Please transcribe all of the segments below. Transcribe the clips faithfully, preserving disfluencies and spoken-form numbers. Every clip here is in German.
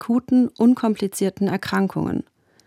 akuten, unkomplizierten Erkrankungen.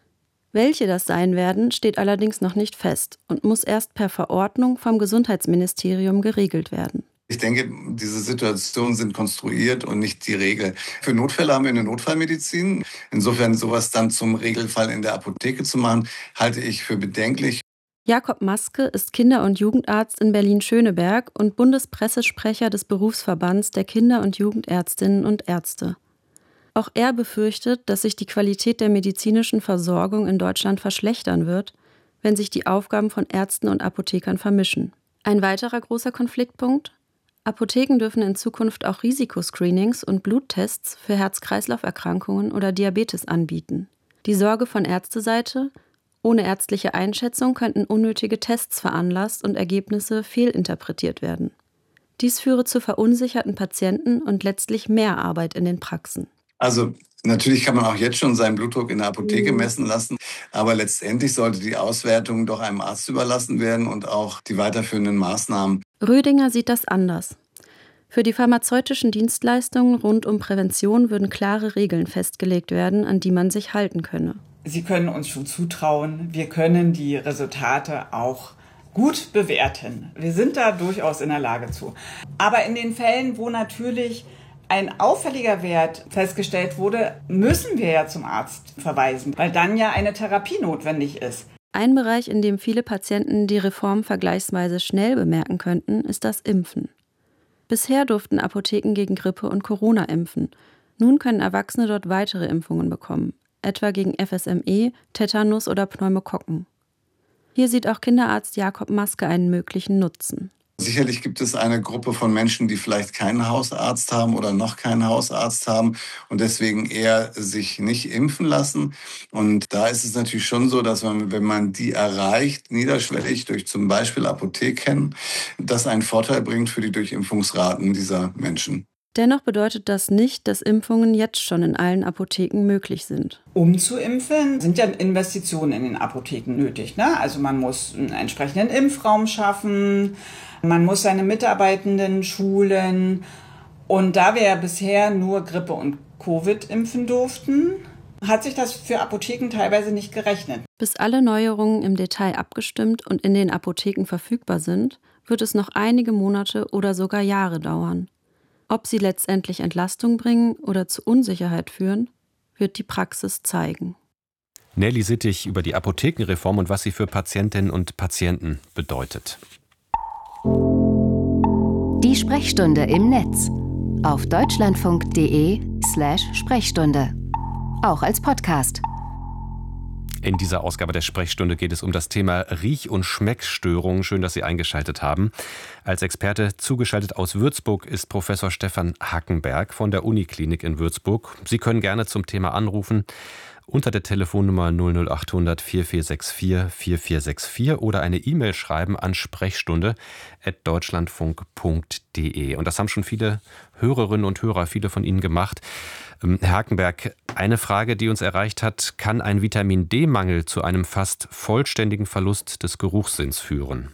Welche das sein werden, steht allerdings noch nicht fest und muss erst per Verordnung vom Gesundheitsministerium geregelt werden. Ich denke, diese Situationen sind konstruiert und nicht die Regel. Für Notfälle haben wir eine Notfallmedizin. Insofern sowas dann zum Regelfall in der Apotheke zu machen, halte ich für bedenklich. Jakob Maske ist Kinder- und Jugendarzt in Berlin-Schöneberg und Bundespressesprecher des Berufsverbands der Kinder- und Jugendärztinnen und Ärzte. Auch er befürchtet, dass sich die Qualität der medizinischen Versorgung in Deutschland verschlechtern wird, wenn sich die Aufgaben von Ärzten und Apothekern vermischen. Ein weiterer großer Konfliktpunkt: Apotheken dürfen in Zukunft auch Risikoscreenings und Bluttests für Herz-Kreislauf-Erkrankungen oder Diabetes anbieten. Die Sorge von Ärzteseite: ohne ärztliche Einschätzung könnten unnötige Tests veranlasst und Ergebnisse fehlinterpretiert werden. Dies führe zu verunsicherten Patienten und letztlich mehr Arbeit in den Praxen. Also natürlich kann man auch jetzt schon seinen Blutdruck in der Apotheke messen lassen, aber letztendlich sollte die Auswertung doch einem Arzt überlassen werden und auch die weiterführenden Maßnahmen. Rödinger sieht das anders. Für die pharmazeutischen Dienstleistungen rund um Prävention würden klare Regeln festgelegt werden, an die man sich halten könne. Sie können uns schon zutrauen, wir können die Resultate auch gut bewerten. Wir sind da durchaus in der Lage zu. Aber in den Fällen, wo natürlich ein auffälliger Wert festgestellt wurde, müssen wir ja zum Arzt verweisen, weil dann ja eine Therapie notwendig ist. Ein Bereich, in dem viele Patienten die Reform vergleichsweise schnell bemerken könnten, ist das Impfen. Bisher durften Apotheken gegen Grippe und Corona impfen. Nun können Erwachsene dort weitere Impfungen bekommen, etwa gegen F S M E, Tetanus oder Pneumokokken. Hier sieht auch Kinderarzt Jakob Maske einen möglichen Nutzen. Sicherlich gibt es eine Gruppe von Menschen, die vielleicht keinen Hausarzt haben oder noch keinen Hausarzt haben und deswegen eher sich nicht impfen lassen. Und da ist es natürlich schon so, dass man, wenn man die erreicht, niederschwellig durch zum Beispiel Apotheken, das einen Vorteil bringt für die Durchimpfungsraten dieser Menschen. Dennoch bedeutet das nicht, dass Impfungen jetzt schon in allen Apotheken möglich sind. Um zu impfen, sind ja Investitionen in den Apotheken nötig, ne? Also man muss einen entsprechenden Impfraum schaffen, man muss seine Mitarbeitenden schulen. Und da wir ja bisher nur Grippe und Covid impfen durften, hat sich das für Apotheken teilweise nicht gerechnet. Bis alle Neuerungen im Detail abgestimmt und in den Apotheken verfügbar sind, wird es noch einige Monate oder sogar Jahre dauern. Ob sie letztendlich Entlastung bringen oder zu Unsicherheit führen, wird die Praxis zeigen. Nelly Sittig über die Apothekenreform und was sie für Patientinnen und Patienten bedeutet. Die Sprechstunde im Netz auf deutschlandfunk.de slash Sprechstunde. Auch als Podcast. In dieser Ausgabe der Sprechstunde geht es um das Thema Riech- und Schmeckstörungen. Schön, dass Sie eingeschaltet haben. Als Experte zugeschaltet aus Würzburg ist Professor Stefan Hackenberg von der Uniklinik in Würzburg. Sie können gerne zum Thema anrufen unter der Telefonnummer null null achthundert vierundvierzig sechsundvierzig vierundvierzig oder eine E-Mail schreiben an sprechstunde at deutschlandfunk punkt de. Und das haben schon viele Hörerinnen und Hörer, viele von Ihnen gemacht. Herr Hackenberg, eine Frage, die uns erreicht hat: Kann ein Vitamin-D-Mangel zu einem fast vollständigen Verlust des Geruchssinns führen?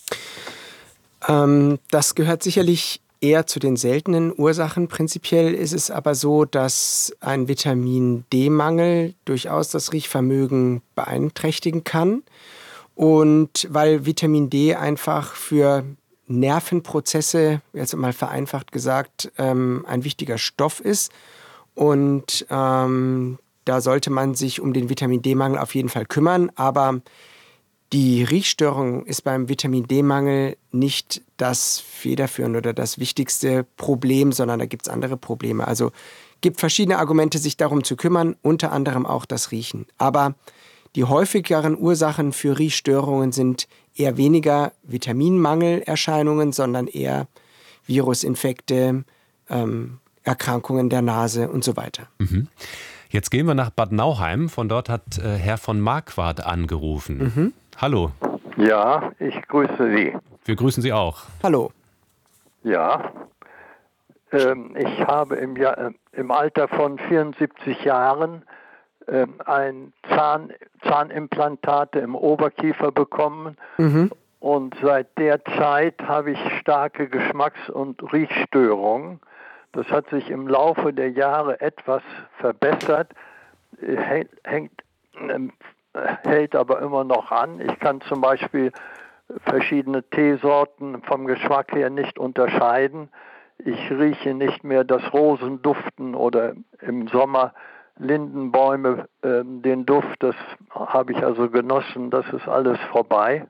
Ähm, das gehört sicherlich eher zu den seltenen Ursachen. Prinzipiell ist es aber so, dass ein Vitamin-D-Mangel durchaus das Riechvermögen beeinträchtigen kann. Und weil Vitamin D einfach für Nervenprozesse, jetzt mal vereinfacht gesagt, ähm, ein wichtiger Stoff ist. Und ähm, da sollte man sich um den Vitamin-D-Mangel auf jeden Fall kümmern. Aber die Riechstörung ist beim Vitamin-D-Mangel nicht das federführende oder das wichtigste Problem, sondern da gibt es andere Probleme. Also gibt verschiedene Argumente, sich darum zu kümmern, unter anderem auch das Riechen. Aber die häufigeren Ursachen für Riechstörungen sind eher weniger Vitaminmangelerscheinungen, sondern eher Virusinfekte, ähm, Erkrankungen der Nase und so weiter. Mhm. Jetzt gehen wir nach Bad Nauheim. Von dort hat äh, Herr von Marquardt angerufen. Mhm. Hallo. Ja, ich grüße Sie. Wir grüßen Sie auch. Hallo. Ja, ähm, ich habe im, Jahr, äh, im Alter von vierundsiebzig Jahren äh, ein Zahn, Zahnimplantate im Oberkiefer bekommen. Mhm. Und seit der Zeit habe ich starke Geschmacks- und Riechstörungen. Das hat sich im Laufe der Jahre etwas verbessert, hängt, hängt, hält aber immer noch an. Ich kann zum Beispiel verschiedene Teesorten vom Geschmack her nicht unterscheiden. Ich rieche nicht mehr das Rosenduften oder im Sommer Lindenbäume, äh, den Duft, das habe ich also genossen, das ist alles vorbei.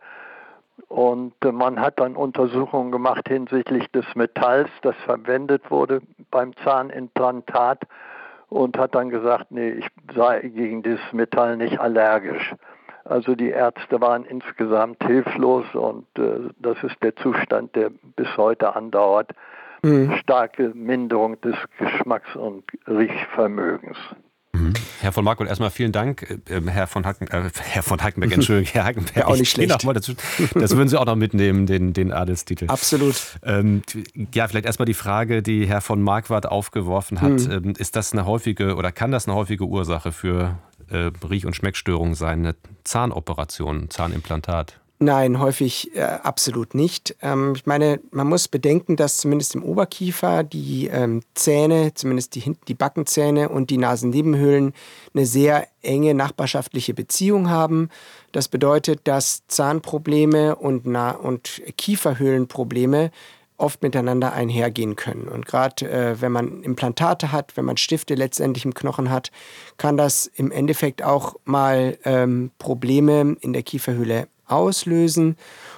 Und äh, man hat dann Untersuchungen gemacht hinsichtlich des Metalls, das verwendet wurde beim Zahnimplantat und hat dann gesagt, nee, ich sei gegen dieses Metall nicht allergisch. Also die Ärzte waren insgesamt hilflos und äh, das ist der Zustand, der bis heute andauert. Mhm. Starke Minderung des Geschmacks- und Riechvermögens. Mhm. Herr von Marquardt, erstmal vielen Dank. Äh, Herr von Hacken, äh, Herr von Hackenberg, Entschuldigung, Herr Hackenberg. Ja, auch nicht schlecht. Mal dazu, das würden Sie auch noch mitnehmen, den, den Adelstitel. Absolut. Ähm, ja, vielleicht erstmal die Frage, die Herr von Marquardt aufgeworfen hat. Mhm. Ähm, ist das eine häufige oder kann das eine häufige Ursache für äh, Riech- und Schmeckstörungen sein? Eine Zahnoperation, Zahnimplantat? Nein, häufig äh, absolut nicht. Ähm, ich meine, man muss bedenken, dass zumindest im Oberkiefer die ähm, Zähne, zumindest die hinten die Backenzähne und die Nasennebenhöhlen eine sehr enge nachbarschaftliche Beziehung haben. Das bedeutet, dass Zahnprobleme und, Na- und Kieferhöhlenprobleme oft miteinander einhergehen können. Und gerade äh, wenn man Implantate hat, wenn man Stifte letztendlich im Knochen hat, kann das im Endeffekt auch mal ähm, Probleme in der Kieferhöhle auslösen.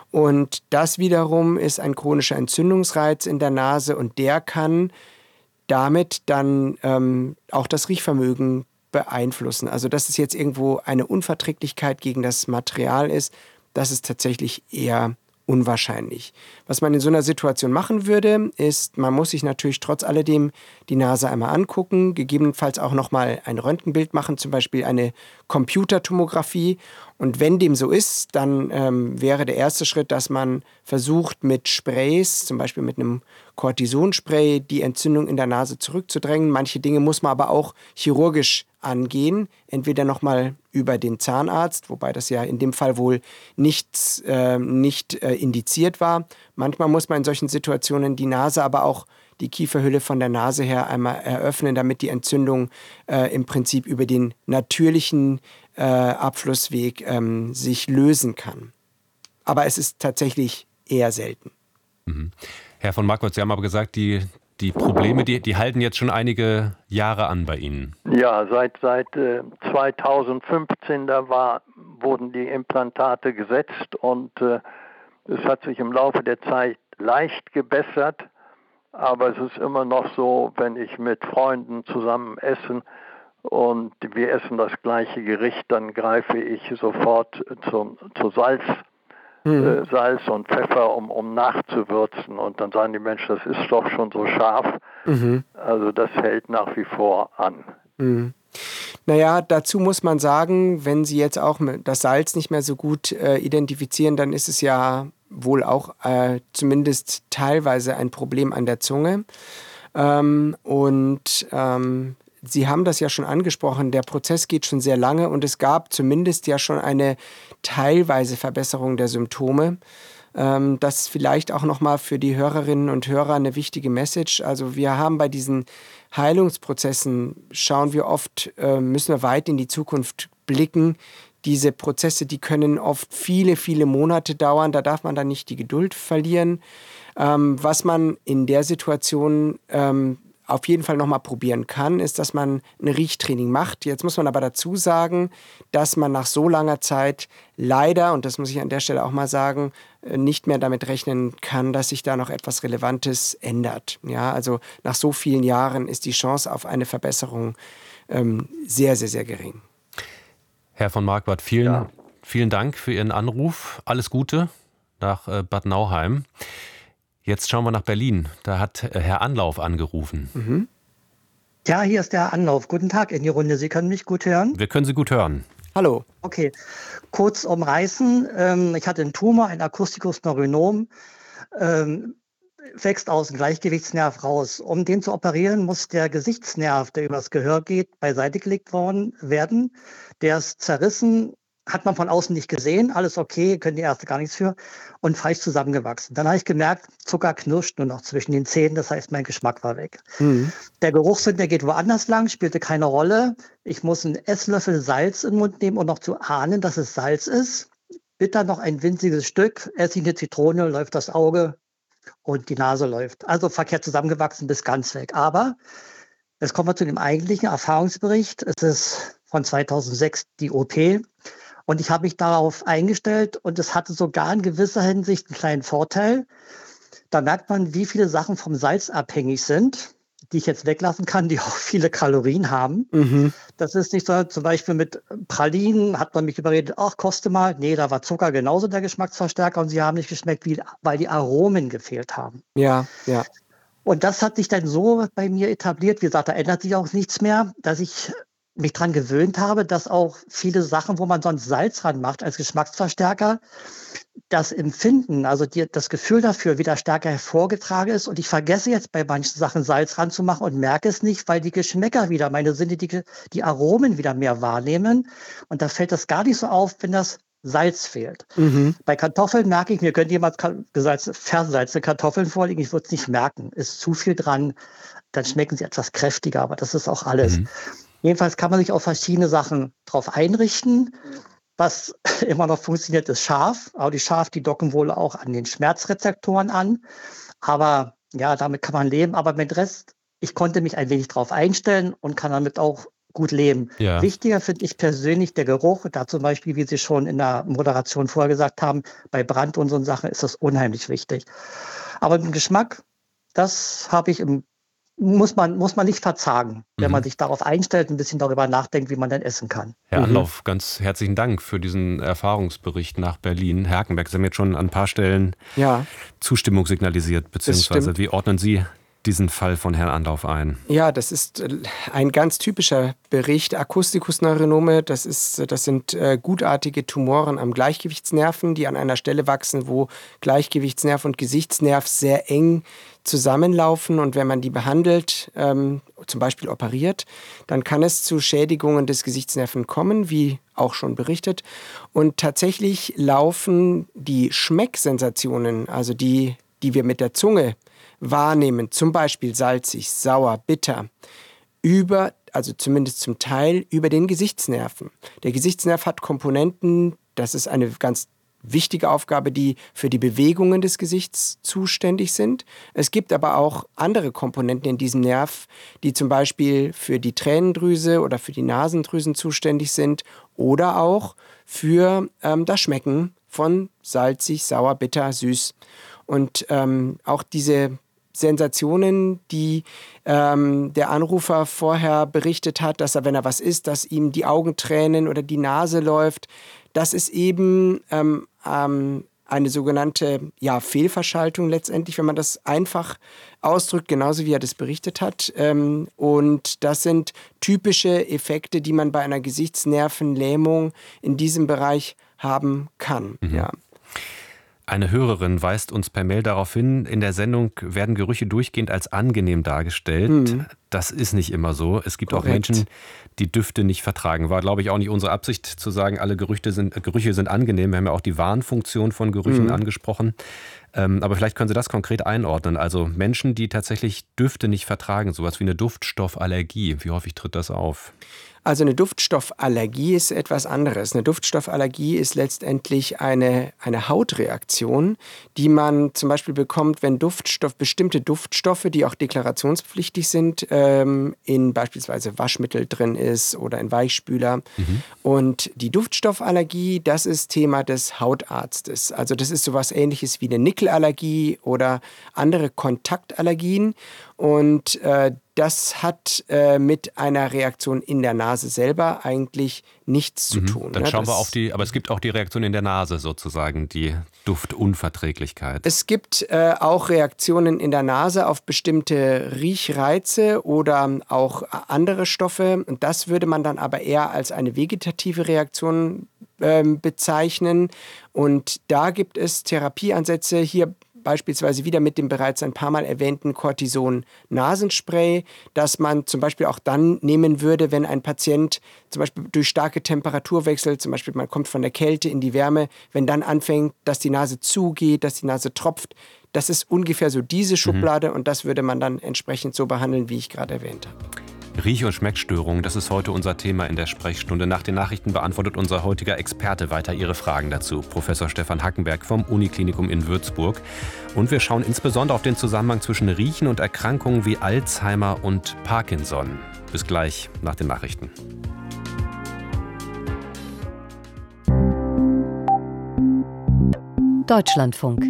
Und das wiederum ist ein chronischer Entzündungsreiz in der Nase und der kann damit dann ähm, auch das Riechvermögen beeinflussen. Also dass es jetzt irgendwo eine Unverträglichkeit gegen das Material ist, das ist tatsächlich eher unwahrscheinlich. Was man in so einer Situation machen würde, ist, man muss sich natürlich trotz alledem die Nase einmal angucken, gegebenenfalls auch nochmal ein Röntgenbild machen, zum Beispiel eine Computertomographie. Und wenn dem so ist, dann ähm, wäre der erste Schritt, dass man versucht, mit Sprays, zum Beispiel mit einem Cortisonspray, die Entzündung in der Nase zurückzudrängen. Manche Dinge muss man aber auch chirurgisch angehen, entweder nochmal über den Zahnarzt, wobei das ja in dem Fall wohl nicht, äh, nicht äh, indiziert war. Manchmal muss man in solchen Situationen die Nase, aber auch die Kieferhülle von der Nase her einmal eröffnen, damit die Entzündung äh, im Prinzip über den natürlichen äh, Abflussweg ähm, sich lösen kann. Aber es ist tatsächlich eher selten. Mhm. Herr von Marquardt, Sie haben aber gesagt, die Die Probleme, die, die halten jetzt schon einige Jahre an bei Ihnen. Ja, seit, seit äh, zweitausendfünfzehn, da war, wurden die Implantate gesetzt und äh, es hat sich im Laufe der Zeit leicht gebessert, aber es ist immer noch so, wenn ich mit Freunden zusammen essen und wir essen das gleiche Gericht, dann greife ich sofort zum, zu Salz. Mhm. Salz und Pfeffer, um, um nachzuwürzen. Und dann sagen die Menschen, das ist doch schon so scharf. Mhm. Also das hält nach wie vor an. Mhm. Naja, dazu muss man sagen, wenn Sie jetzt auch das Salz nicht mehr so gut äh, identifizieren, dann ist es ja wohl auch äh, zumindest teilweise ein Problem an der Zunge. Ähm, und ähm, Sie haben das ja schon angesprochen, der Prozess geht schon sehr lange und es gab zumindest ja schon eine teilweise Verbesserung der Symptome. Ähm, das ist vielleicht auch nochmal für die Hörerinnen und Hörer eine wichtige Message. Also wir haben bei diesen Heilungsprozessen, schauen wir oft, äh, müssen wir weit in die Zukunft blicken. Diese Prozesse, die können oft viele, viele Monate dauern. Da darf man dann nicht die Geduld verlieren. Ähm, was man in der Situation ähm, auf jeden Fall nochmal probieren kann, ist, dass man ein Riechtraining macht. Jetzt muss man aber dazu sagen, dass man nach so langer Zeit leider, und das muss ich an der Stelle auch mal sagen, nicht mehr damit rechnen kann, dass sich da noch etwas Relevantes ändert. Ja, also nach so vielen Jahren ist die Chance auf eine Verbesserung ähm, sehr, sehr, sehr gering. Herr von Marquardt, vielen, ja. vielen Dank für Ihren Anruf. Alles Gute nach äh, Bad Nauheim. Jetzt schauen wir nach Berlin. Da hat Herr Anlauf angerufen. Mhm. Ja, hier ist der Anlauf. Guten Tag in die Runde. Sie können mich gut hören? Wir können Sie gut hören. Hallo. Okay, kurz umreißen. Ähm, ich hatte einen Tumor, ein Acousticus neurinom, ähm, wächst aus dem Gleichgewichtsnerv raus. Um den zu operieren, muss der Gesichtsnerv, der übers Gehör geht, beiseite gelegt worden werden. Der ist zerrissen, hat man von außen nicht gesehen, alles okay, können die Ärzte gar nichts für und falsch zusammengewachsen. Dann habe ich gemerkt, Zucker knirscht nur noch zwischen den Zähnen, das heißt, mein Geschmack war weg. Mhm. Der Geruchssinn, der geht woanders lang, spielte keine Rolle. Ich muss einen Esslöffel Salz in den Mund nehmen, um noch zu ahnen, dass es Salz ist. Bitter noch ein winziges Stück, esse ich eine Zitrone, läuft das Auge und die Nase läuft. Also verkehrt zusammengewachsen bis ganz weg. Aber jetzt kommen wir zu dem eigentlichen Erfahrungsbericht. Es ist von zweitausendsechs die O P. Und ich habe mich darauf eingestellt und es hatte sogar in gewisser Hinsicht einen kleinen Vorteil. Da merkt man, wie viele Sachen vom Salz abhängig sind, die ich jetzt weglassen kann, die auch viele Kalorien haben. Mhm. Das ist nicht so, zum Beispiel mit Pralinen hat man mich überredet, ach, koste mal. Nee, da war Zucker genauso der Geschmacksverstärker und sie haben nicht geschmeckt, weil die Aromen gefehlt haben. Ja, ja. Und das hat sich dann so bei mir etabliert, wie gesagt, da ändert sich auch nichts mehr, dass ich mich daran gewöhnt habe, dass auch viele Sachen, wo man sonst Salz dran macht als Geschmacksverstärker, das Empfinden, also die, das Gefühl dafür wieder stärker hervorgetragen ist. Und ich vergesse jetzt bei manchen Sachen Salz ranzumachen und merke es nicht, weil die Geschmäcker wieder, meine Sinne, die, die Aromen wieder mehr wahrnehmen. Und da fällt das gar nicht so auf, wenn das Salz fehlt. Mhm. Bei Kartoffeln merke ich, mir könnte jemand versalzte Kartoffeln vorlegen, ich würde es nicht merken. Ist zu viel dran, dann schmecken sie etwas kräftiger, aber das ist auch alles. Mhm. Jedenfalls kann man sich auf verschiedene Sachen drauf einrichten. Was immer noch funktioniert, ist scharf. Aber die scharf, die docken wohl auch an den Schmerzrezeptoren an. Aber ja, damit kann man leben. Aber mit dem Rest, ich konnte mich ein wenig drauf einstellen und kann damit auch gut leben. Ja. Wichtiger finde ich persönlich der Geruch. Da zum Beispiel, wie Sie schon in der Moderation vorher gesagt haben, bei Brand und so Sachen ist das unheimlich wichtig. Aber im Geschmack, das habe ich im Muss man, muss man nicht verzagen, wenn mhm. man sich darauf einstellt, ein bisschen darüber nachdenkt, wie man dann essen kann. Herr Anlauf, mhm. ganz herzlichen Dank für diesen Erfahrungsbericht nach Berlin. Herr Hackenberg, Sie haben jetzt schon an ein paar Stellen ja. Zustimmung signalisiert, beziehungsweise wie ordnen Sie diesen Fall von Herrn Anlauf ein? Ja, das ist ein ganz typischer Bericht. Akustikusneuronome, das, ist, das sind äh, gutartige Tumoren am Gleichgewichtsnerven, die an einer Stelle wachsen, wo Gleichgewichtsnerv und Gesichtsnerv sehr eng zusammenlaufen. Und wenn man die behandelt, ähm, zum Beispiel operiert, dann kann es zu Schädigungen des Gesichtsnerven kommen, wie auch schon berichtet. Und tatsächlich laufen die Schmecksensationen, also die, die wir mit der Zunge wahrnehmen, zum Beispiel salzig, sauer, bitter, über, also zumindest zum Teil, über den Gesichtsnerven. Der Gesichtsnerv hat Komponenten, das ist eine ganz wichtige Aufgabe, die für die Bewegungen des Gesichts zuständig sind. Es gibt aber auch andere Komponenten in diesem Nerv, die zum Beispiel für die Tränendrüse oder für die Nasendrüsen zuständig sind oder auch für ähm, das Schmecken von salzig, sauer, bitter, süß. Und ähm, auch diese Sensationen, die ähm, der Anrufer vorher berichtet hat, dass er, wenn er was isst, dass ihm die Augen tränen oder die Nase läuft, das ist eben ähm, ähm, eine sogenannte ja, Fehlverschaltung letztendlich, wenn man das einfach ausdrückt, genauso wie er das berichtet hat. Ähm, und das sind typische Effekte, die man bei einer Gesichtsnervenlähmung in diesem Bereich haben kann. Mhm. Ja. Eine Hörerin weist uns per Mail darauf hin, in der Sendung werden Gerüche durchgehend als angenehm dargestellt. Mhm. Das ist nicht immer so. Es gibt Korrekt. Auch Menschen, die Düfte nicht vertragen. War, glaube ich, auch nicht unsere Absicht zu sagen, alle Gerüche sind, äh, Gerüche sind angenehm. Wir haben ja auch die Warnfunktion von Gerüchen mhm. angesprochen. Ähm, aber vielleicht können Sie das konkret einordnen. Also Menschen, die tatsächlich Düfte nicht vertragen, sowas wie eine Duftstoffallergie. Wie häufig tritt das auf? Also eine Duftstoffallergie ist etwas anderes. Eine Duftstoffallergie ist letztendlich eine, eine Hautreaktion, die man zum Beispiel bekommt, wenn Duftstoff, bestimmte Duftstoffe, die auch deklarationspflichtig sind, ähm, in beispielsweise Waschmittel drin ist oder in Weichspüler. Mhm. Und die Duftstoffallergie, das ist Thema des Hautarztes. Also das ist sowas Ähnliches wie eine Nickelallergie oder andere Kontaktallergien. Und äh, das hat äh, mit einer Reaktion in der Nase selber eigentlich nichts zu tun. Mhm. Dann schauen wir auf die, aber es gibt auch die Reaktion in der Nase sozusagen, die Duftunverträglichkeit. Es gibt äh, auch Reaktionen in der Nase auf bestimmte Riechreize oder auch andere Stoffe. Und das würde man dann aber eher als eine vegetative Reaktion äh, bezeichnen. Und da gibt es Therapieansätze. Hier beispielsweise wieder mit dem bereits ein paar Mal erwähnten Cortison-Nasenspray, das man zum Beispiel auch dann nehmen würde, wenn ein Patient zum Beispiel durch starke Temperaturwechsel, zum Beispiel man kommt von der Kälte in die Wärme, wenn dann anfängt, dass die Nase zugeht, dass die Nase tropft. Das ist ungefähr so diese Schublade mhm. und das würde man dann entsprechend so behandeln, wie ich gerade erwähnt habe. Riech- und Schmeckstörungen, das ist heute unser Thema in der Sprechstunde. Nach den Nachrichten beantwortet unser heutiger Experte weiter Ihre Fragen dazu, Professor Stefan Hackenberg vom Uniklinikum in Würzburg. Und wir schauen insbesondere auf den Zusammenhang zwischen Riechen und Erkrankungen wie Alzheimer und Parkinson. Bis gleich nach den Nachrichten. Deutschlandfunk.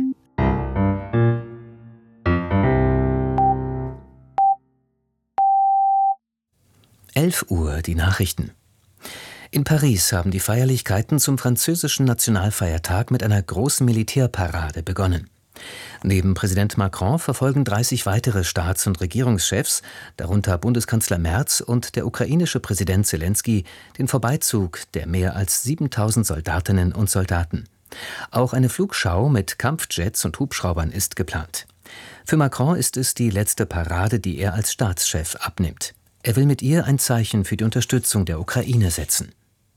elf Uhr, die Nachrichten. In Paris haben die Feierlichkeiten zum französischen Nationalfeiertag mit einer großen Militärparade begonnen. Neben Präsident Macron verfolgen dreißig weitere Staats- und Regierungschefs, darunter Bundeskanzler Merz und der ukrainische Präsident Selenskyj, den Vorbeizug der mehr als siebentausend Soldatinnen und Soldaten. Auch eine Flugschau mit Kampfjets und Hubschraubern ist geplant. Für Macron ist es die letzte Parade, die er als Staatschef abnimmt. Er will mit ihr ein Zeichen für die Unterstützung der Ukraine setzen.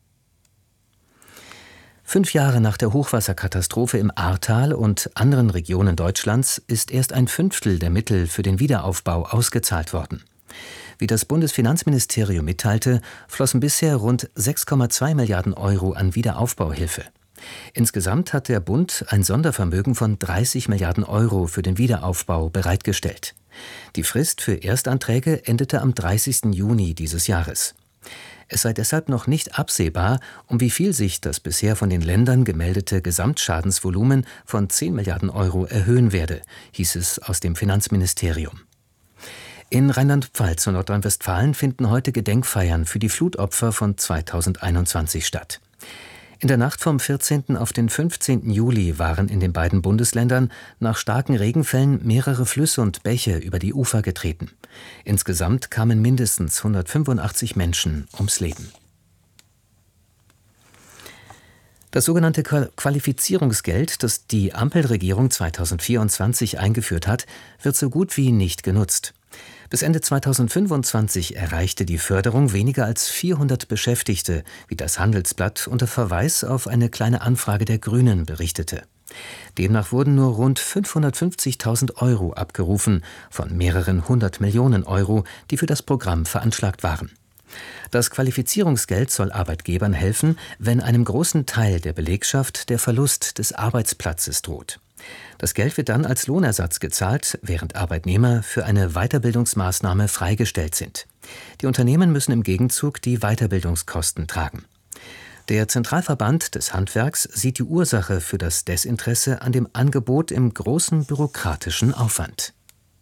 Fünf Jahre nach der Hochwasserkatastrophe im Ahrtal und anderen Regionen Deutschlands ist erst ein Fünftel der Mittel für den Wiederaufbau ausgezahlt worden. Wie das Bundesfinanzministerium mitteilte, flossen bisher rund sechs Komma zwei Milliarden Euro an Wiederaufbauhilfe. Insgesamt hat der Bund ein Sondervermögen von dreißig Milliarden Euro für den Wiederaufbau bereitgestellt. Die Frist für Erstanträge endete am dreißigsten Juni dieses Jahres. Es sei deshalb noch nicht absehbar, um wie viel sich das bisher von den Ländern gemeldete Gesamtschadensvolumen von zehn Milliarden Euro erhöhen werde, hieß es aus dem Finanzministerium. In Rheinland-Pfalz und Nordrhein-Westfalen finden heute Gedenkfeiern für die Flutopfer von zweitausendeinundzwanzig statt. In der Nacht vom vierzehnten auf den fünfzehnten Juli waren in den beiden Bundesländern nach starken Regenfällen mehrere Flüsse und Bäche über die Ufer getreten. Insgesamt kamen mindestens hundertfünfundachtzig Menschen ums Leben. Das sogenannte Qualifizierungsgeld, das die Ampelregierung zweitausendvierundzwanzig eingeführt hat, wird so gut wie nicht genutzt. Bis Ende zweitausendfünfundzwanzig erreichte die Förderung weniger als vierhundert Beschäftigte, wie das Handelsblatt unter Verweis auf eine kleine Anfrage der Grünen berichtete. Demnach wurden nur rund fünfhundertfünfzigtausend Euro abgerufen von mehreren hundert Millionen Euro, die für das Programm veranschlagt waren. Das Qualifizierungsgeld soll Arbeitgebern helfen, wenn einem großen Teil der Belegschaft der Verlust des Arbeitsplatzes droht. Das Geld wird dann als Lohnersatz gezahlt, während Arbeitnehmer für eine Weiterbildungsmaßnahme freigestellt sind. Die Unternehmen müssen im Gegenzug die Weiterbildungskosten tragen. Der Zentralverband des Handwerks sieht die Ursache für das Desinteresse an dem Angebot im großen bürokratischen Aufwand.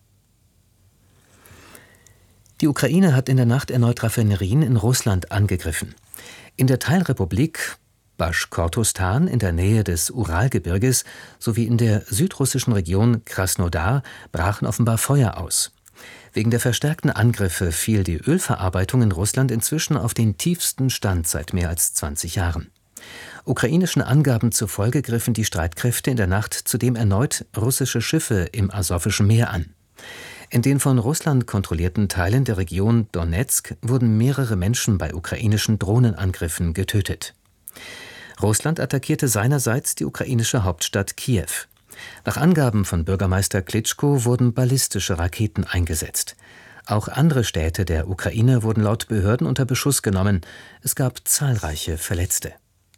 Die Ukraine hat in der Nacht erneut Raffinerien in Russland angegriffen. In der Teilrepublik Baschkortostan in der Nähe des Uralgebirges sowie in der südrussischen Region Krasnodar brachen offenbar Feuer aus. Wegen der verstärkten Angriffe fiel die Ölverarbeitung in Russland inzwischen auf den tiefsten Stand seit mehr als zwanzig Jahren. Ukrainischen Angaben zufolge griffen die Streitkräfte in der Nacht zudem erneut russische Schiffe im Asowischen Meer an. In den von Russland kontrollierten Teilen der Region Donezk wurden mehrere Menschen bei ukrainischen Drohnenangriffen getötet. Russland attackierte seinerseits die ukrainische Hauptstadt Kiew. Nach Angaben von Bürgermeister Klitschko wurden ballistische Raketen eingesetzt. Auch andere Städte der Ukraine wurden laut Behörden unter Beschuss genommen. Es gab zahlreiche Verletzte.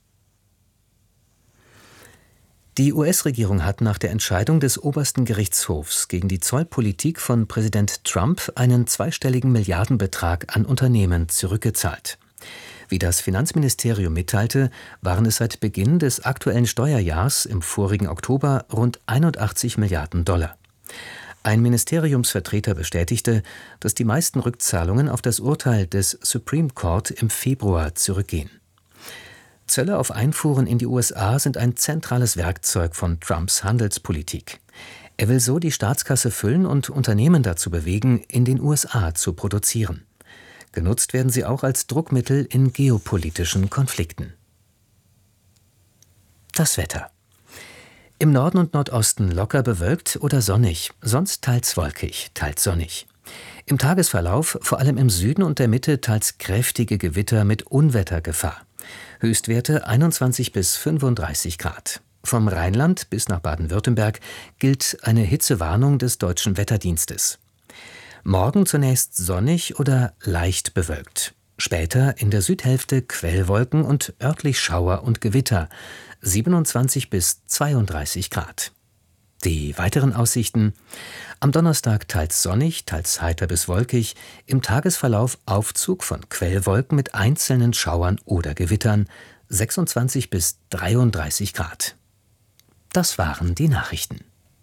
Die U S-Regierung hat nach der Entscheidung des obersten Gerichtshofs gegen die Zollpolitik von Präsident Trump einen zweistelligen Milliardenbetrag an Unternehmen zurückgezahlt. Wie das Finanzministerium mitteilte, waren es seit Beginn des aktuellen Steuerjahrs im vorigen Oktober rund einundachtzig Milliarden Dollar. Ein Ministeriumsvertreter bestätigte, dass die meisten Rückzahlungen auf das Urteil des Supreme Court im Februar zurückgehen. Zölle auf Einfuhren in die U S A sind ein zentrales Werkzeug von Trumps Handelspolitik. Er will so die Staatskasse füllen und Unternehmen dazu bewegen, in den U S A zu produzieren. Genutzt werden sie auch als Druckmittel in geopolitischen Konflikten. Das Wetter. Im Norden und Nordosten locker bewölkt oder sonnig, sonst teils wolkig, teils sonnig. Im Tagesverlauf vor allem im Süden und der Mitte teils kräftige Gewitter mit Unwettergefahr. Höchstwerte einundzwanzig bis fünfunddreißig Grad. Vom Rheinland bis nach Baden-Württemberg gilt eine Hitzewarnung des Deutschen Wetterdienstes. Morgen zunächst sonnig oder leicht bewölkt. Später in der Südhälfte Quellwolken und örtlich Schauer und Gewitter. siebenundzwanzig bis zweiunddreißig Grad. Die weiteren Aussichten: am Donnerstag teils sonnig, teils heiter bis wolkig, im Tagesverlauf Aufzug von Quellwolken mit einzelnen Schauern oder Gewittern, sechsundzwanzig bis dreiunddreißig Grad. Das waren die Nachrichten.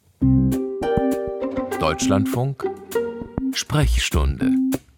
Deutschlandfunk Sprechstunde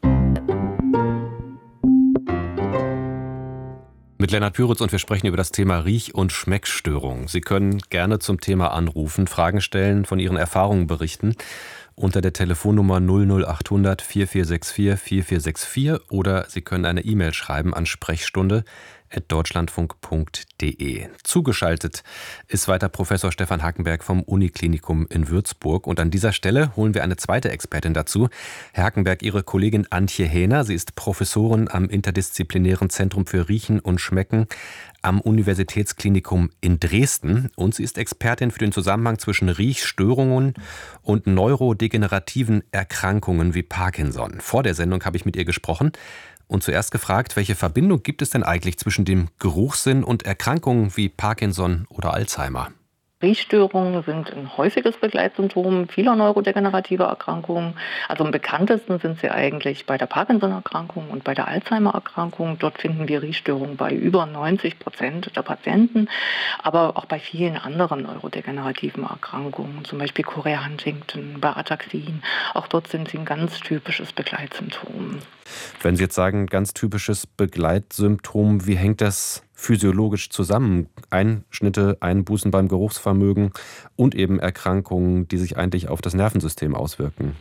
mit Lennart Püritz, und wir sprechen über das Thema Riech- und Schmeckstörung. Sie können gerne zum Thema anrufen, Fragen stellen, von Ihren Erfahrungen berichten unter der Telefonnummer null null achthundert vierundvierzig sechsundvierzig vierundvierzig oder Sie können eine E-Mail schreiben an sprechstunde at deutschlandfunk punkt de. Zugeschaltet ist weiter Professor Stefan Hackenberg vom Uniklinikum in Würzburg. Und an dieser Stelle holen wir eine zweite Expertin dazu. Herr Hackenberg, Ihre Kollegin Antje Hähner. Sie ist Professorin am Interdisziplinären Zentrum für Riechen und Schmecken am Universitätsklinikum in Dresden. Und sie ist Expertin für den Zusammenhang zwischen Riechstörungen und neurodegenerativen Erkrankungen wie Parkinson. Vor der Sendung habe ich mit ihr gesprochen und zuerst gefragt, welche Verbindung gibt es denn eigentlich zwischen dem Geruchssinn und Erkrankungen wie Parkinson oder Alzheimer? Riechstörungen sind ein häufiges Begleitsymptom vieler neurodegenerativer Erkrankungen. Also am bekanntesten sind sie eigentlich bei der Parkinson-Erkrankung und bei der Alzheimer-Erkrankung. Dort finden wir Riechstörungen bei über neunzig Prozent der Patienten, aber auch bei vielen anderen neurodegenerativen Erkrankungen, zum Beispiel Chorea-Huntington, bei Ataxien. Auch dort sind sie ein ganz typisches Begleitsymptom. Wenn Sie jetzt sagen, ganz typisches Begleitsymptom, wie hängt das physiologisch zusammen? Einschnitte, Einbußen beim Geruchsvermögen und eben Erkrankungen, die sich eigentlich auf das Nervensystem auswirken.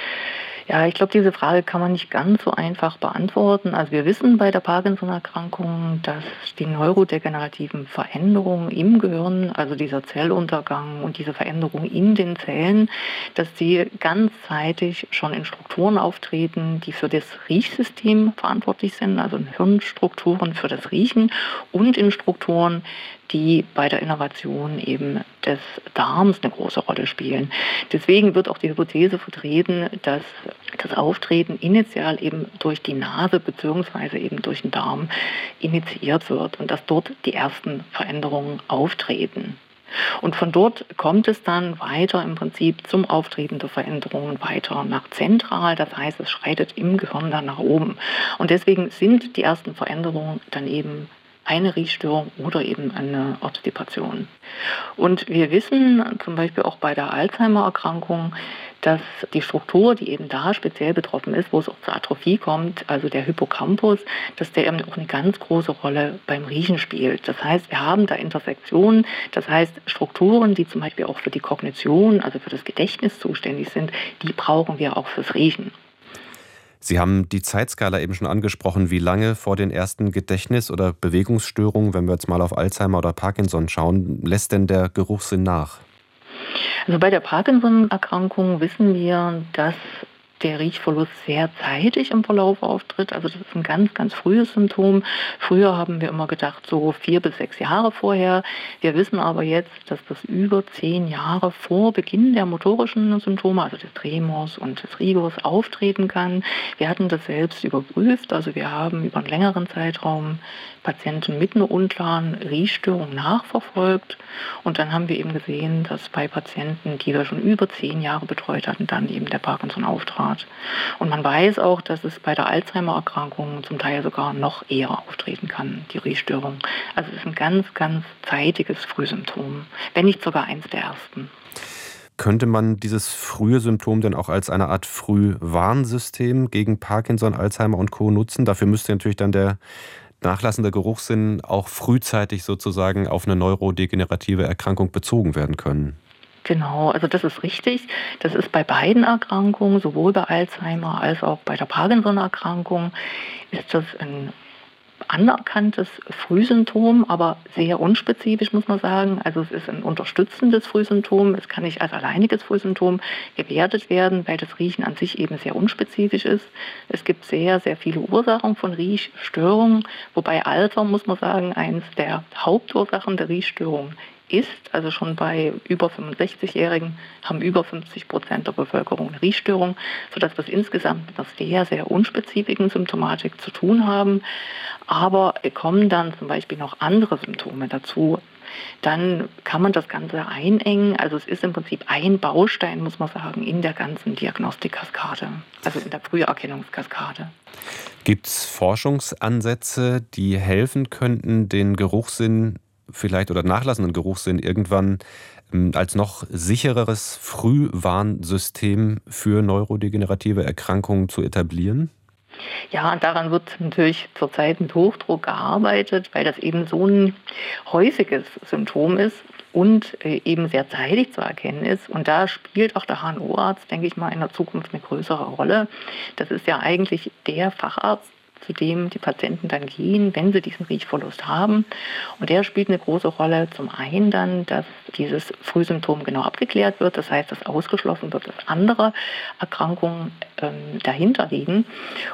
Ja, ich glaube, diese Frage kann man nicht ganz so einfach beantworten. Also wir wissen bei der Parkinson-Erkrankung, dass die neurodegenerativen Veränderungen im Gehirn, also dieser Zelluntergang und diese Veränderungen in den Zellen, dass sie ganzzeitig schon in Strukturen auftreten, die für das Riechsystem verantwortlich sind, also in Hirnstrukturen für das Riechen und in Strukturen, die bei der Innervation eben des Darms eine große Rolle spielen. Deswegen wird auch die Hypothese vertreten, dass das Auftreten initial eben durch die Nase bzw. eben durch den Darm initiiert wird und dass dort die ersten Veränderungen auftreten. Und von dort kommt es dann weiter im Prinzip zum Auftreten der Veränderungen weiter nach zentral. Das heißt, es schreitet im Gehirn dann nach oben. Und deswegen sind die ersten Veränderungen dann eben eine Riechstörung oder eben eine Orthodipation. Und wir wissen zum Beispiel auch bei der Alzheimer-Erkrankung, dass die Struktur, die eben da speziell betroffen ist, wo es auch zur Atrophie kommt, also der Hippocampus, dass der eben auch eine ganz große Rolle beim Riechen spielt. Das heißt, wir haben da Intersektionen, das heißt Strukturen, die zum Beispiel auch für die Kognition, also für das Gedächtnis zuständig sind, die brauchen wir auch fürs Riechen. Sie haben die Zeitskala eben schon angesprochen. Wie lange vor den ersten Gedächtnis- oder Bewegungsstörungen, wenn wir jetzt mal auf Alzheimer oder Parkinson schauen, lässt denn der Geruchssinn nach? Also bei der Parkinson-Erkrankung wissen wir, dass der Riechverlust sehr zeitig im Verlauf auftritt. Also das ist ein ganz, ganz frühes Symptom. Früher haben wir immer gedacht, so vier bis sechs Jahre vorher. Wir wissen aber jetzt, dass das über zehn Jahre vor Beginn der motorischen Symptome, also des Tremors und des Rigors, auftreten kann. Wir hatten das selbst überprüft. Also wir haben über einen längeren Zeitraum Patienten mit einer unklaren Riechstörung nachverfolgt. Und dann haben wir eben gesehen, dass bei Patienten, die wir schon über zehn Jahre betreut hatten, dann eben der Parkinson auftrat. Und man weiß auch, dass es bei der Alzheimer-Erkrankung zum Teil sogar noch eher auftreten kann, die Riechstörung. Also es ist ein ganz, ganz zeitiges Frühsymptom, wenn nicht sogar eins der ersten. Könnte man dieses frühe Symptom denn auch als eine Art Frühwarnsystem gegen Parkinson, Alzheimer und Co. nutzen? Dafür müsste natürlich dann der nachlassende Geruchssinn auch frühzeitig sozusagen auf eine neurodegenerative Erkrankung bezogen werden können. Genau, also das ist richtig. Das ist bei beiden Erkrankungen, sowohl bei Alzheimer als auch bei der Parkinson-Erkrankung, ist das ein anerkanntes Frühsymptom, aber sehr unspezifisch, muss man sagen. Also es ist ein unterstützendes Frühsymptom. Es kann nicht als alleiniges Frühsymptom gewertet werden, weil das Riechen an sich eben sehr unspezifisch ist. Es gibt sehr, sehr viele Ursachen von Riechstörungen, wobei Alter, muss man sagen, eines der Hauptursachen der Riechstörung ist. Also schon bei über fünfundsechzigjährigen haben über fünfzig Prozent der Bevölkerung eine Riechstörung, sodass wir es insgesamt mit einer sehr, sehr unspezifischen Symptomatik zu tun haben. Aber kommen dann zum Beispiel noch andere Symptome dazu, dann kann man das Ganze einengen. Also es ist im Prinzip ein Baustein, muss man sagen, in der ganzen Diagnostikkaskade, also in der Früherkennungskaskade. Gibt es Forschungsansätze, die helfen könnten, den Geruchssinn vielleicht oder nachlassenden Geruchssinn irgendwann als noch sichereres Frühwarnsystem für neurodegenerative Erkrankungen zu etablieren? Ja, und daran wird natürlich zurzeit mit Hochdruck gearbeitet, weil das eben so ein häufiges Symptom ist und eben sehr zeitig zu erkennen ist. Und da spielt auch der H N O-Arzt, denke ich mal, in der Zukunft eine größere Rolle. Das ist ja eigentlich der Facharzt, zu dem die Patienten dann gehen, wenn sie diesen Riechverlust haben. Und der spielt eine große Rolle. Zum einen dann, dass dieses Frühsymptom genau abgeklärt wird. Das heißt, dass ausgeschlossen wird, dass andere Erkrankungen ähm, dahinter liegen.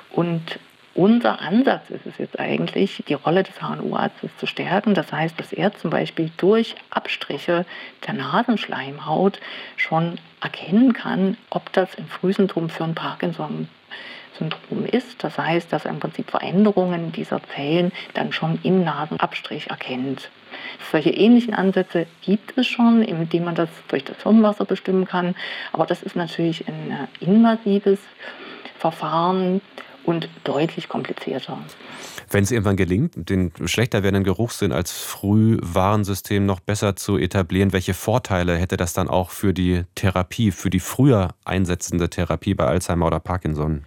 Und unser Ansatz ist es jetzt eigentlich, die Rolle des H N O-Arztes zu stärken. Das heißt, dass er zum Beispiel durch Abstriche der Nasenschleimhaut schon erkennen kann, ob das ein Frühsymptom für ein Parkinson Syndrom ist. Das heißt, dass er im Prinzip Veränderungen dieser Zellen dann schon im Nasenabstrich erkennt. Solche ähnlichen Ansätze gibt es schon, indem man das durch das Hirnwasser bestimmen kann. Aber das ist natürlich ein invasives Verfahren und deutlich komplizierter. Wenn es irgendwann gelingt, den schlechter werdenden Geruchssinn als Frühwarnsystem noch besser zu etablieren, welche Vorteile hätte das dann auch für die Therapie, für die früher einsetzende Therapie bei Alzheimer oder Parkinson?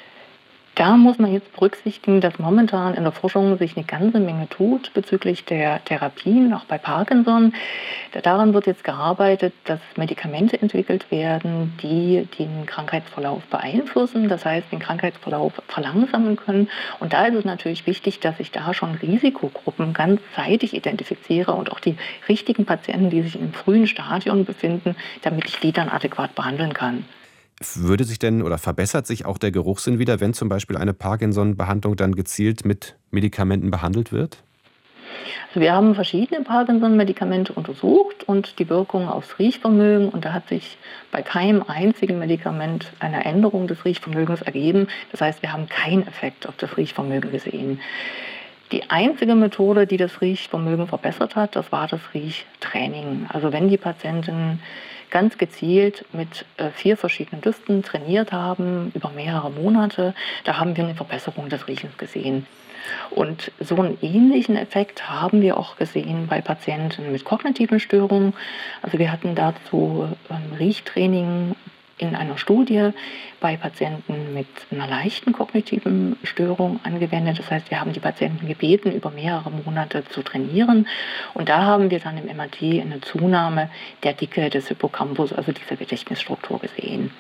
Da muss man jetzt berücksichtigen, dass momentan in der Forschung sich eine ganze Menge tut bezüglich der Therapien, auch bei Parkinson. Daran wird jetzt gearbeitet, dass Medikamente entwickelt werden, die den Krankheitsverlauf beeinflussen, das heißt den Krankheitsverlauf verlangsamen können. Und da ist es natürlich wichtig, dass ich da schon Risikogruppen ganz zeitig identifiziere und auch die richtigen Patienten, die sich im frühen Stadium befinden, damit ich die dann adäquat behandeln kann. Würde sich denn oder verbessert sich auch der Geruchssinn wieder, wenn zum Beispiel eine Parkinson-Behandlung dann gezielt mit Medikamenten behandelt wird? Also wir haben verschiedene Parkinson-Medikamente untersucht und die Wirkung aufs Riechvermögen. Und da hat sich bei keinem einzigen Medikament eine Änderung des Riechvermögens ergeben. Das heißt, wir haben keinen Effekt auf das Riechvermögen gesehen. Die einzige Methode, die das Riechvermögen verbessert hat, das war das Riechtraining. Also wenn die Patienten ganz gezielt mit äh, vier verschiedenen Düften trainiert haben über mehrere Monate, da haben wir eine Verbesserung des Riechens gesehen. Und so einen ähnlichen Effekt haben wir auch gesehen bei Patienten mit kognitiven Störungen. Also wir hatten dazu ein Riechtraining in einer Studie bei Patienten mit einer leichten kognitiven Störung angewendet. Das heißt, wir haben die Patienten gebeten, über mehrere Monate zu trainieren. Und da haben wir dann im M R T eine Zunahme der Dicke des Hippocampus, also dieser Gedächtnisstruktur, gesehen.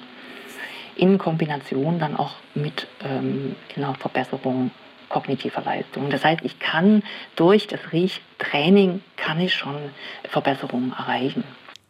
In Kombination dann auch mit ähm, einer Verbesserung kognitiver Leistung. Das heißt, ich kann durch das Riechtraining kann ich schon Verbesserungen erreichen.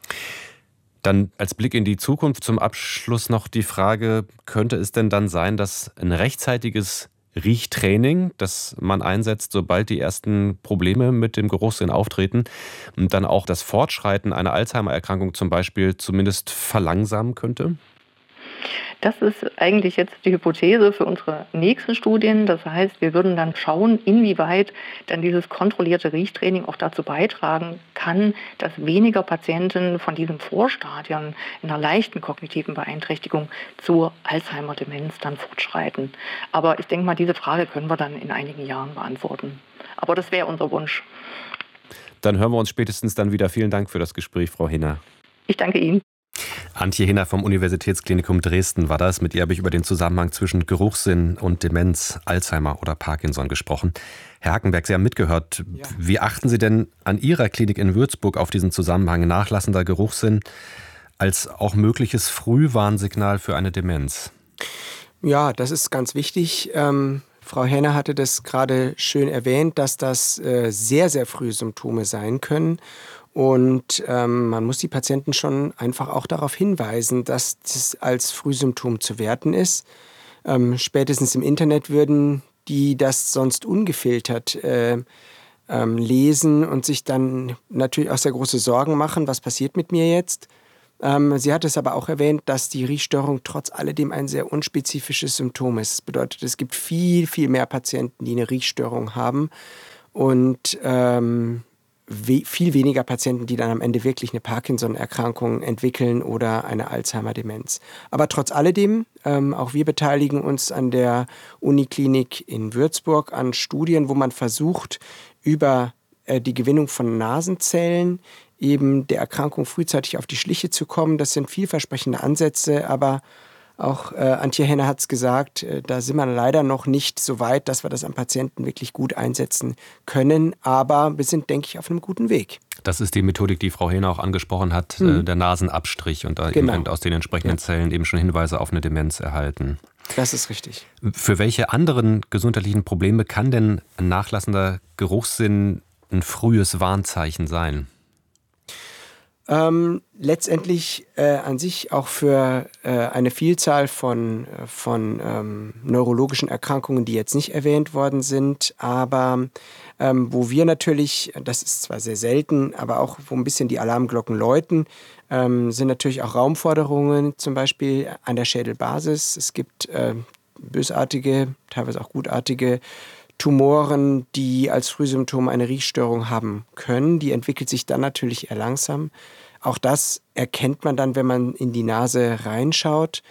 Dann als Blick in die Zukunft zum Abschluss noch die Frage, könnte es denn dann sein, dass ein rechtzeitiges Riechtraining, das man einsetzt, sobald die ersten Probleme mit dem Geruchssinn auftreten, und dann auch das Fortschreiten einer Alzheimer-Erkrankung zum Beispiel zumindest verlangsamen könnte? Das ist eigentlich jetzt die Hypothese für unsere nächsten Studien. Das heißt, wir würden dann schauen, inwieweit dann dieses kontrollierte Riechtraining auch dazu beitragen kann, dass weniger Patienten von diesem Vorstadion in einer leichten kognitiven Beeinträchtigung zur Alzheimer-Demenz dann fortschreiten. Aber ich denke mal, diese Frage können wir dann in einigen Jahren beantworten. Aber das wäre unser Wunsch. Dann hören wir uns spätestens dann wieder. Vielen Dank für das Gespräch, Frau Hinner. Ich danke Ihnen. Antje Hinner vom Universitätsklinikum Dresden war das. Mit ihr habe ich über den Zusammenhang zwischen Geruchssinn und Demenz, Alzheimer oder Parkinson gesprochen. Herr Hackenberg, Sie haben mitgehört. Ja. Wie achten Sie denn an Ihrer Klinik in Würzburg auf diesen Zusammenhang nachlassender Geruchssinn als auch mögliches Frühwarnsignal für eine Demenz? Ja, das ist ganz wichtig. Ähm Frau Henner hatte das gerade schön erwähnt, dass das äh, sehr, sehr frühe Symptome sein können. Und ähm, man muss die Patienten schon einfach auch darauf hinweisen, dass das als Frühsymptom zu werten ist. Ähm, spätestens im Internet würden die das sonst ungefiltert äh, ähm, lesen und sich dann natürlich auch sehr große Sorgen machen, was passiert mit mir jetzt. Ähm, sie hat es aber auch erwähnt, dass die Riechstörung trotz alledem ein sehr unspezifisches Symptom ist. Das bedeutet, es gibt viel, viel mehr Patienten, die eine Riechstörung haben und ähm, we- viel weniger Patienten, die dann am Ende wirklich eine Parkinson-Erkrankung entwickeln oder eine Alzheimer-Demenz. Aber trotz alledem, ähm, auch wir beteiligen uns an der Uniklinik in Würzburg an Studien, wo man versucht, über äh, die Gewinnung von Nasenzellen eben der Erkrankung frühzeitig auf die Schliche zu kommen. Das sind vielversprechende Ansätze, aber auch äh, Antje Henner hat es gesagt, äh, da sind wir leider noch nicht so weit, dass wir das am Patienten wirklich gut einsetzen können. Aber wir sind, denke ich, auf einem guten Weg. Das ist die Methodik, die Frau Henner auch angesprochen hat, Hm. äh, der Nasenabstrich und da Genau. eben aus den entsprechenden Ja. Zellen eben schon Hinweise auf eine Demenz erhalten. Das ist richtig. Für welche anderen gesundheitlichen Probleme kann denn ein nachlassender Geruchssinn ein frühes Warnzeichen sein? Ähm, letztendlich äh, an sich auch für äh, eine Vielzahl von, äh, von ähm, neurologischen Erkrankungen, die jetzt nicht erwähnt worden sind, aber ähm, wo wir natürlich, das ist zwar sehr selten, aber auch wo ein bisschen die Alarmglocken läuten, ähm, sind natürlich auch Raumforderungen, zum Beispiel an der Schädelbasis. Es gibt äh, bösartige, teilweise auch gutartige Tumoren, die als Frühsymptom eine Riechstörung haben können. Die entwickelt sich dann natürlich eher langsam. Auch das erkennt man dann, wenn man in die Nase reinschaut.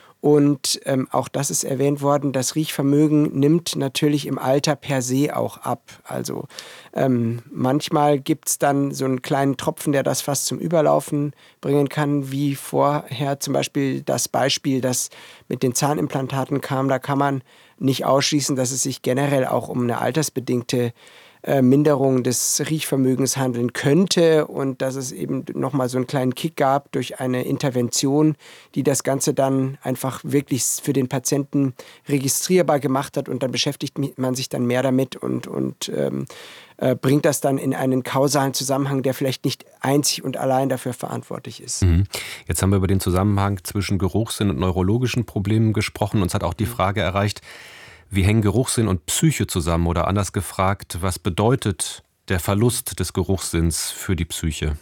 Und ähm, auch das ist erwähnt worden, das Riechvermögen nimmt natürlich im Alter per se auch ab. Also ähm, manchmal gibt es dann so einen kleinen Tropfen, der das fast zum Überlaufen bringen kann, wie vorher zum Beispiel das Beispiel, das mit den Zahnimplantaten kam. Da kann man nicht ausschließen, dass es sich generell auch um eine altersbedingte äh, Minderung des Riechvermögens handeln könnte und dass es eben nochmal so einen kleinen Kick gab durch eine Intervention, die das Ganze dann einfach wirklich für den Patienten registrierbar gemacht hat und dann beschäftigt man sich dann mehr damit und, und ähm, äh, bringt das dann in einen kausalen Zusammenhang, der vielleicht nicht einzig und allein dafür verantwortlich ist. Mhm. Jetzt haben wir über den Zusammenhang zwischen Geruchssinn und neurologischen Problemen gesprochen. Uns hat auch die Frage erreicht, wie hängen Geruchssinn und Psyche zusammen? Oder anders gefragt, was bedeutet der Verlust des Geruchssinns für die Psyche?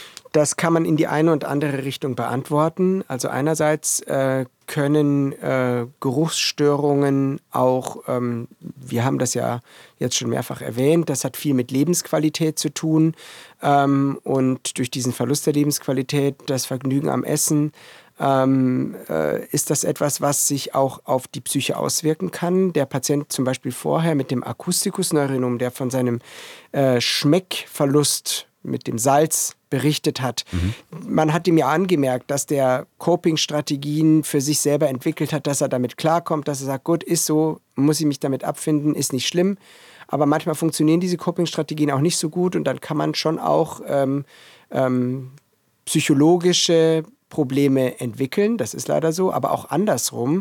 Das kann man in die eine und andere Richtung beantworten. Also einerseits äh, können äh, Geruchsstörungen auch, ähm, wir haben das ja jetzt schon mehrfach erwähnt, das hat viel mit Lebensqualität zu tun. Ähm, und durch diesen Verlust der Lebensqualität, das Vergnügen am Essen, ähm, äh, ist das etwas, was sich auch auf die Psyche auswirken kann. Der Patient zum Beispiel vorher mit dem Akustikus-Neurinum, der von seinem äh, Schmeckverlust mit dem Salz berichtet hat. Mhm. Man hat ihm ja angemerkt, dass der Coping-Strategien für sich selber entwickelt hat, dass er damit klarkommt, dass er sagt, gut, ist so, muss ich mich damit abfinden, ist nicht schlimm. Aber manchmal funktionieren diese Coping-Strategien auch nicht so gut und dann kann man schon auch ähm, ähm, psychologische Probleme entwickeln, das ist leider so, aber auch andersrum.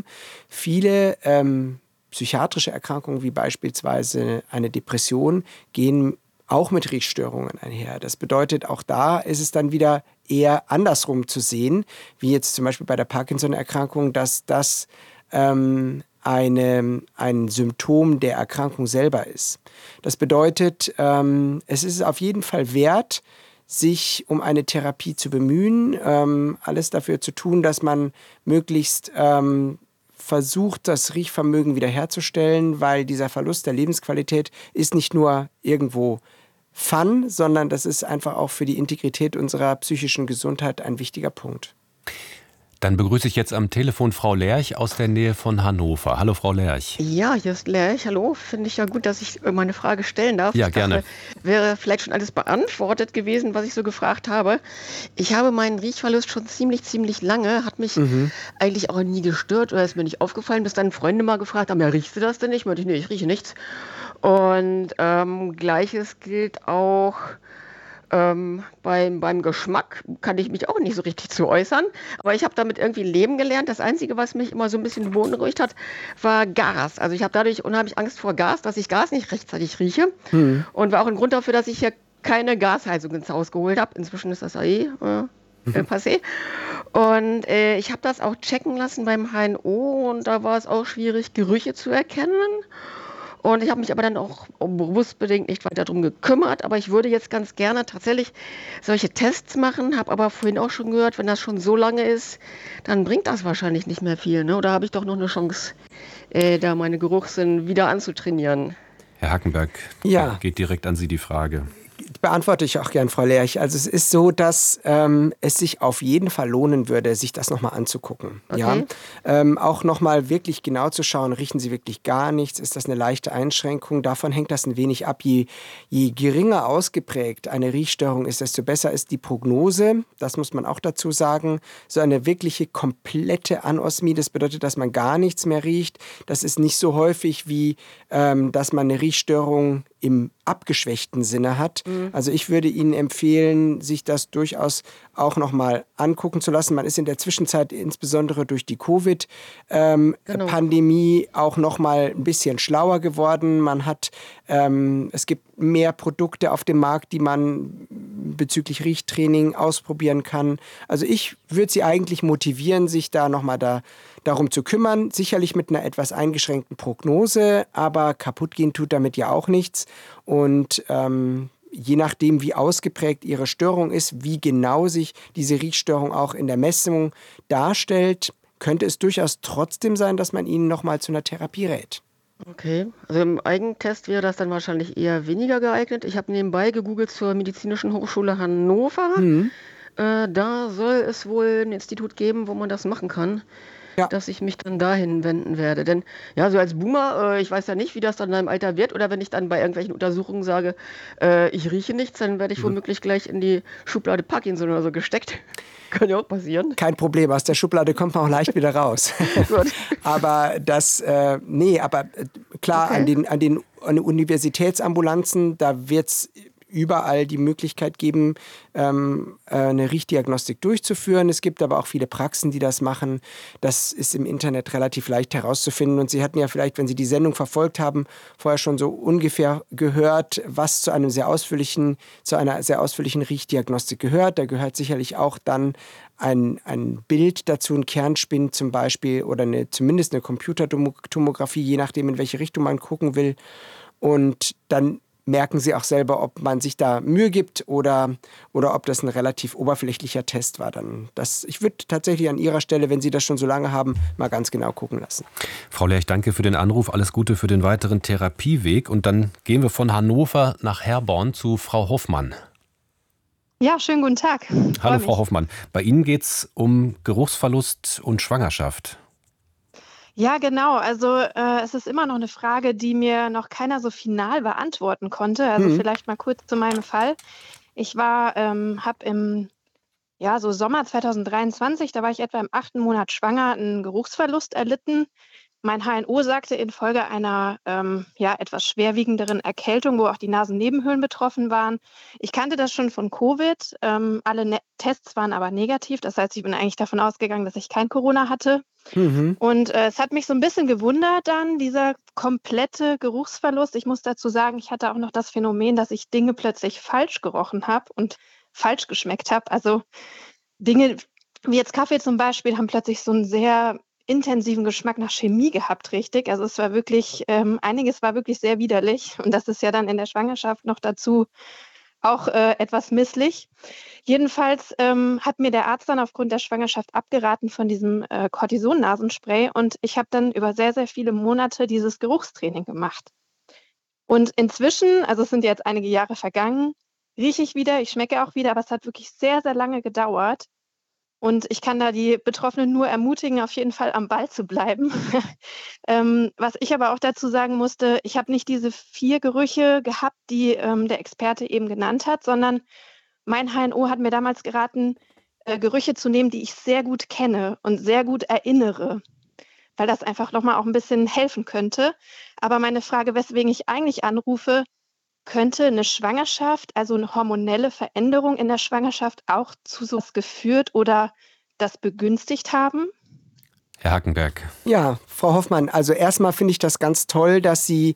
Viele ähm, psychiatrische Erkrankungen, wie beispielsweise eine Depression, gehen auch mit Riechstörungen einher. Das bedeutet, auch da ist es dann wieder eher andersrum zu sehen, wie jetzt zum Beispiel bei der Parkinson-Erkrankung, dass das ähm, eine, ein Symptom der Erkrankung selber ist. Das bedeutet, ähm, es ist auf jeden Fall wert, sich um eine Therapie zu bemühen, ähm, alles dafür zu tun, dass man möglichst ähm, versucht, das Riechvermögen wiederherzustellen, weil dieser Verlust der Lebensqualität ist nicht nur irgendwo Fun, sondern das ist einfach auch für die Integrität unserer psychischen Gesundheit ein wichtiger Punkt. Dann begrüße ich jetzt am Telefon Frau Lerch aus der Nähe von Hannover. Hallo Frau Lerch. Ja, hier ist Lerch. Hallo. Finde ich ja gut, dass ich meine Frage stellen darf. Ja, ich gerne. dachte, wäre vielleicht schon alles beantwortet gewesen, was ich so gefragt habe. Ich habe meinen Riechverlust schon ziemlich, ziemlich lange. Hat mich mhm. eigentlich auch nie gestört oder ist mir nicht aufgefallen, bis dann Freunde mal gefragt haben, ja, riechst du das denn nicht? Meinte ich, nee, ich rieche nichts. Und ähm, Gleiches gilt auch Ähm, beim, beim Geschmack kann ich mich auch nicht so richtig zu äußern, aber ich habe damit irgendwie leben gelernt. Das Einzige, was mich immer so ein bisschen beunruhigt hat, war Gas. Also ich habe dadurch unheimlich Angst vor Gas, dass ich Gas nicht rechtzeitig rieche. Hm. Und war auch ein Grund dafür, dass ich hier keine Gasheizung ins Haus geholt habe. Inzwischen ist das ja eh äh, äh, passé. Und äh, ich habe das auch checken lassen beim H N O und da war es auch schwierig, Gerüche zu erkennen. Und ich habe mich aber dann auch bewusst bedingt nicht weiter darum gekümmert. Aber ich würde jetzt ganz gerne tatsächlich solche Tests machen. Habe aber vorhin auch schon gehört, wenn das schon so lange ist, dann bringt das wahrscheinlich nicht mehr viel. Ne? Oder habe ich doch noch eine Chance, äh, da meine Geruchssinn wieder anzutrainieren? Herr Hackenberg, Ja. geht direkt an Sie die Frage. Beantworte ich auch gern, Frau Lerch. Also es ist so, dass ähm, es sich auf jeden Fall lohnen würde, sich das nochmal anzugucken. Okay. Ja? Ähm, auch nochmal wirklich genau zu schauen, riechen Sie wirklich gar nichts? Ist das eine leichte Einschränkung? Davon hängt das ein wenig ab. Je, je geringer ausgeprägt eine Riechstörung ist, desto besser ist die Prognose. Das muss man auch dazu sagen. So eine wirkliche komplette Anosmie, das bedeutet, dass man gar nichts mehr riecht. Das ist nicht so häufig, wie ähm, dass man eine Riechstörung im abgeschwächten Sinne hat. Mhm. Also ich würde Ihnen empfehlen, sich das durchaus auch nochmal angucken zu lassen. Man ist in der Zwischenzeit insbesondere durch die Covid-Pandemie ähm, genau. auch nochmal ein bisschen schlauer geworden. Man hat, ähm, es gibt mehr Produkte auf dem Markt, die man bezüglich Riechtraining ausprobieren kann. Also ich würde Sie eigentlich motivieren, sich da nochmal da darum zu kümmern, sicherlich mit einer etwas eingeschränkten Prognose, aber kaputt gehen tut damit ja auch nichts. Und ähm, je nachdem, wie ausgeprägt Ihre Störung ist, wie genau sich diese Riechstörung auch in der Messung darstellt, könnte es durchaus trotzdem sein, dass man Ihnen nochmal zu einer Therapie rät. Okay, also im Eigentest wäre das dann wahrscheinlich eher weniger geeignet. Ich habe nebenbei gegoogelt zur Medizinischen Hochschule Hannover. Mhm. Äh, da soll es wohl ein Institut geben, wo man das machen kann. Ja. Dass ich mich dann dahin wenden werde. Denn ja, so als Boomer, äh, ich weiß ja nicht, wie das dann in meinem Alter wird. Oder wenn ich dann bei irgendwelchen Untersuchungen sage, äh, ich rieche nichts, dann werde ich mhm. womöglich gleich in die Schublade Parkinson oder so gesteckt. Kann ja auch passieren. Kein Problem, aus der Schublade kommt man auch leicht wieder raus. aber das, äh, nee, aber äh, klar, okay. an den, an den an Universitätsambulanzen, da wird es überall die Möglichkeit geben, ähm, eine Riechdiagnostik durchzuführen. Es gibt aber auch viele Praxen, die das machen. Das ist im Internet relativ leicht herauszufinden. Und Sie hatten ja vielleicht, wenn Sie die Sendung verfolgt haben, vorher schon so ungefähr gehört, was zu einem sehr ausführlichen, zu einer sehr ausführlichen Riechdiagnostik gehört. Da gehört sicherlich auch dann ein, ein Bild dazu, ein Kernspin zum Beispiel oder eine, zumindest eine Computertomographie, je nachdem, in welche Richtung man gucken will. Und dann merken Sie auch selber, ob man sich da Mühe gibt oder, oder ob das ein relativ oberflächlicher Test war. Dann das, ich würde tatsächlich an Ihrer Stelle, wenn Sie das schon so lange haben, mal ganz genau gucken lassen. Frau Lerch, danke für den Anruf. Alles Gute für den weiteren Therapieweg. Und dann gehen wir von Hannover nach Herborn zu Frau Hoffmann. Ja, schönen guten Tag. Hallo Frau Hoffmann. Bei Ihnen geht es um Geruchsverlust und Schwangerschaft. Ja, genau. Also äh, es ist immer noch eine Frage, die mir noch keiner so final beantworten konnte. Also Mhm. vielleicht mal kurz zu meinem Fall. Ich war, ähm, habe im ja, so Sommer zwanzig dreiundzwanzig, da war ich etwa im achten Monat schwanger, einen Geruchsverlust erlitten. Mein H N O sagte infolge einer ähm, ja, etwas schwerwiegenderen Erkältung, wo auch die Nasennebenhöhlen betroffen waren. Ich kannte das schon von Covid. Ähm, alle ne- Tests waren aber negativ. Das heißt, ich bin eigentlich davon ausgegangen, dass ich kein Corona hatte. Mhm. Und äh, es hat mich so ein bisschen gewundert dann, dieser komplette Geruchsverlust. Ich muss dazu sagen, ich hatte auch noch das Phänomen, dass ich Dinge plötzlich falsch gerochen habe und falsch geschmeckt habe. Also Dinge wie jetzt Kaffee zum Beispiel haben plötzlich so einen sehr intensiven Geschmack nach Chemie gehabt, richtig. Also es war wirklich, ähm, einiges war wirklich sehr widerlich. Und das ist ja dann in der Schwangerschaft noch dazu auch äh, etwas misslich. Jedenfalls ähm, hat mir der Arzt dann aufgrund der Schwangerschaft abgeraten von diesem äh, Cortison-Nasenspray. Und ich habe dann über sehr, sehr viele Monate dieses Geruchstraining gemacht. Und inzwischen, also es sind jetzt einige Jahre vergangen, rieche ich wieder, ich schmecke auch wieder, aber es hat wirklich sehr, sehr lange gedauert. Und ich kann da die Betroffenen nur ermutigen, auf jeden Fall am Ball zu bleiben. ähm, was ich aber auch dazu sagen musste, ich habe nicht diese vier Gerüche gehabt, die ähm, der Experte eben genannt hat, sondern mein H N O hat mir damals geraten, äh, Gerüche zu nehmen, die ich sehr gut kenne und sehr gut erinnere, weil das einfach nochmal auch ein bisschen helfen könnte. Aber meine Frage, weswegen ich eigentlich anrufe, Könnte eine Schwangerschaft, also eine hormonelle Veränderung in der Schwangerschaft auch zu sowas geführt oder das begünstigt haben? Herr Hackenberg. Ja, Frau Hoffmann, also erstmal finde ich das ganz toll, dass Sie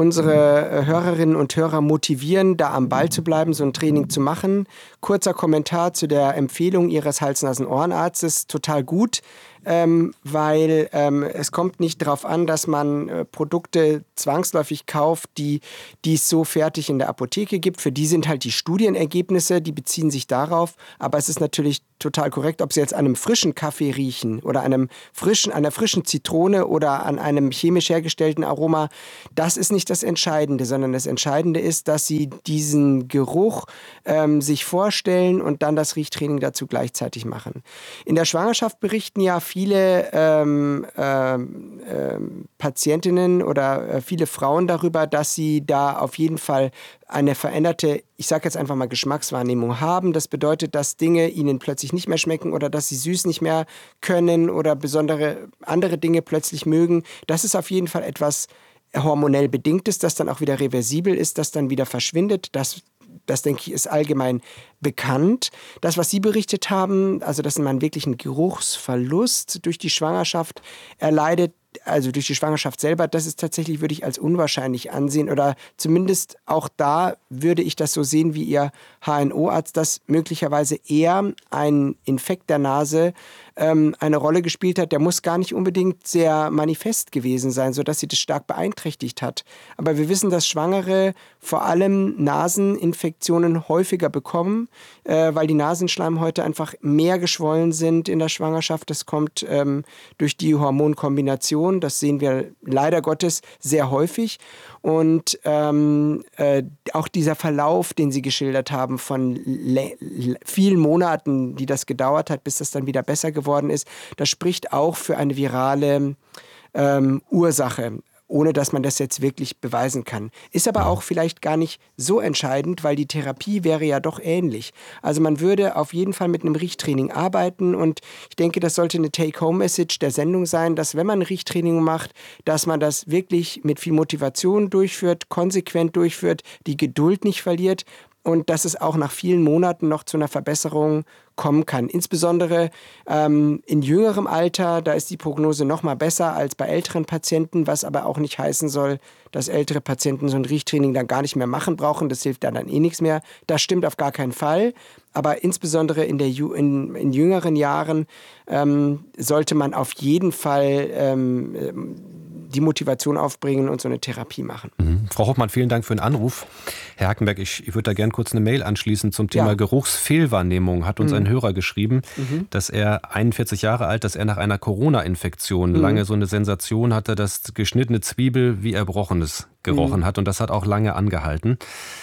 unsere Hörerinnen und Hörer motivieren, da am Ball zu bleiben, so ein Training zu machen. Kurzer Kommentar zu der Empfehlung Ihres Hals-Nasen-Ohrenarztes, total gut. Ähm, weil ähm, es kommt nicht darauf an, dass man äh, Produkte zwangsläufig kauft, die die es so fertig in der Apotheke gibt. Für die sind halt die Studienergebnisse, die beziehen sich darauf. Aber es ist natürlich total korrekt, ob Sie jetzt an einem frischen Kaffee riechen oder einem frischen, einer frischen Zitrone oder an einem chemisch hergestellten Aroma. Das ist nicht das Entscheidende, sondern das Entscheidende ist, dass Sie diesen Geruch ähm, sich vorstellen und dann das Riechtraining dazu gleichzeitig machen. In der Schwangerschaft berichten ja viele ähm, ähm, ähm, Patientinnen oder äh, viele Frauen darüber, dass sie da auf jeden Fall eine veränderte, ich sage jetzt einfach mal Geschmackswahrnehmung haben. Das bedeutet, dass Dinge ihnen plötzlich nicht mehr schmecken oder dass sie süß nicht mehr können oder besondere andere Dinge plötzlich mögen. Das ist auf jeden Fall etwas hormonell Bedingtes, das dann auch wieder reversibel ist, das dann wieder verschwindet. Das Das, denke ich, ist allgemein bekannt. Das, was Sie berichtet haben, also dass man wirklich einen Geruchsverlust durch die Schwangerschaft erleidet, also durch die Schwangerschaft selber, das ist tatsächlich, würde ich als unwahrscheinlich ansehen. Oder zumindest auch da würde ich das so sehen wie Ihr H N O-Arzt, dass möglicherweise eher ein Infekt der Nase ähm, eine Rolle gespielt hat. Der muss gar nicht unbedingt sehr manifest gewesen sein, sodass sie das stark beeinträchtigt hat. Aber wir wissen, dass Schwangere vor allem Naseninfektionen häufiger bekommen, äh, weil die Nasenschleimhäute einfach mehr geschwollen sind in der Schwangerschaft. Das kommt ähm, durch die Hormonkombination. Das sehen wir leider Gottes sehr häufig. Und ähm, äh, auch dieser Verlauf, den Sie geschildert haben, von le- vielen Monaten, die das gedauert hat, bis das dann wieder besser geworden ist, das spricht auch für eine virale ähm, Ursache, ohne dass man das jetzt wirklich beweisen kann. Ist aber auch vielleicht gar nicht so entscheidend, weil die Therapie wäre ja doch ähnlich. Also man würde auf jeden Fall mit einem Riechtraining arbeiten und ich denke, das sollte eine Take-Home-Message der Sendung sein, dass wenn man ein Riechtraining macht, dass man das wirklich mit viel Motivation durchführt, konsequent durchführt, die Geduld nicht verliert und dass es auch nach vielen Monaten noch zu einer Verbesserung kommen kann. Insbesondere ähm, in jüngerem Alter, da ist die Prognose noch mal besser als bei älteren Patienten, was aber auch nicht heißen soll, dass ältere Patienten so ein Riechtraining dann gar nicht mehr machen brauchen. Das hilft dann, dann eh nichts mehr. Das stimmt auf gar keinen Fall. Aber insbesondere in, der Ju- in, in jüngeren Jahren ähm, sollte man auf jeden Fall ähm, die Motivation aufbringen und so eine Therapie machen. Mhm. Frau Hoffmann, vielen Dank für den Anruf. Herr Hackenberg, ich, ich würde da gerne kurz eine Mail anschließen zum Thema ja. Geruchsfehlwahrnehmung. Hat uns mhm. ein Hörer geschrieben, mhm. dass er einundvierzig Jahre alt, dass er nach einer Corona-Infektion mhm. lange so eine Sensation hatte, dass geschnittene Zwiebel wie Erbrochenes gerochen mhm. hat und das hat auch lange angehalten.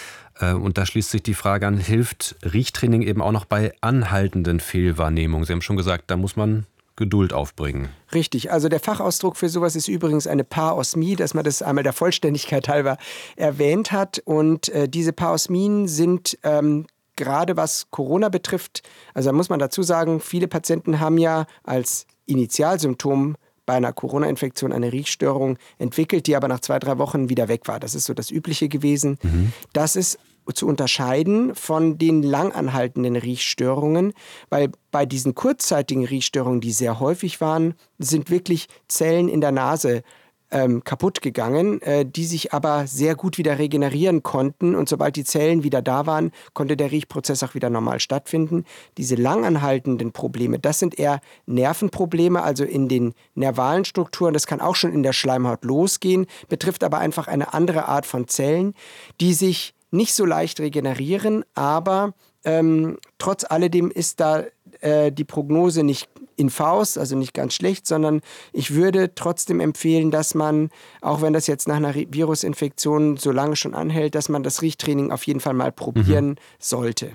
Und da schließt sich die Frage an, hilft Riechtraining eben auch noch bei anhaltenden Fehlwahrnehmungen? Sie haben schon gesagt, da muss man Geduld aufbringen. Richtig, also der Fachausdruck für sowas ist übrigens eine Paosmie, dass man das einmal der Vollständigkeit halber erwähnt hat. Und äh, diese Paosmien sind ähm, gerade was Corona betrifft, also da muss man dazu sagen, viele Patienten haben ja als Initialsymptom bei einer Corona-Infektion eine Riechstörung entwickelt, die aber nach zwei, drei Wochen wieder weg war. Das ist so das Übliche gewesen. Mhm. Das ist zu unterscheiden von den langanhaltenden Riechstörungen, weil bei diesen kurzzeitigen Riechstörungen, die sehr häufig waren, sind wirklich Zellen in der Nase ähm, kaputt gegangen, äh, die sich aber sehr gut wieder regenerieren konnten und sobald die Zellen wieder da waren, konnte der Riechprozess auch wieder normal stattfinden. Diese langanhaltenden Probleme, das sind eher Nervenprobleme, also in den nervalen Strukturen, das kann auch schon in der Schleimhaut losgehen, betrifft aber einfach eine andere Art von Zellen, die sich nicht so leicht regenerieren, aber ähm, trotz alledem ist da äh, die Prognose nicht in Faust, also nicht ganz schlecht, sondern ich würde trotzdem empfehlen, dass man, auch wenn das jetzt nach einer Virusinfektion so lange schon anhält, dass man das Riechtraining auf jeden Fall mal probieren mhm. sollte.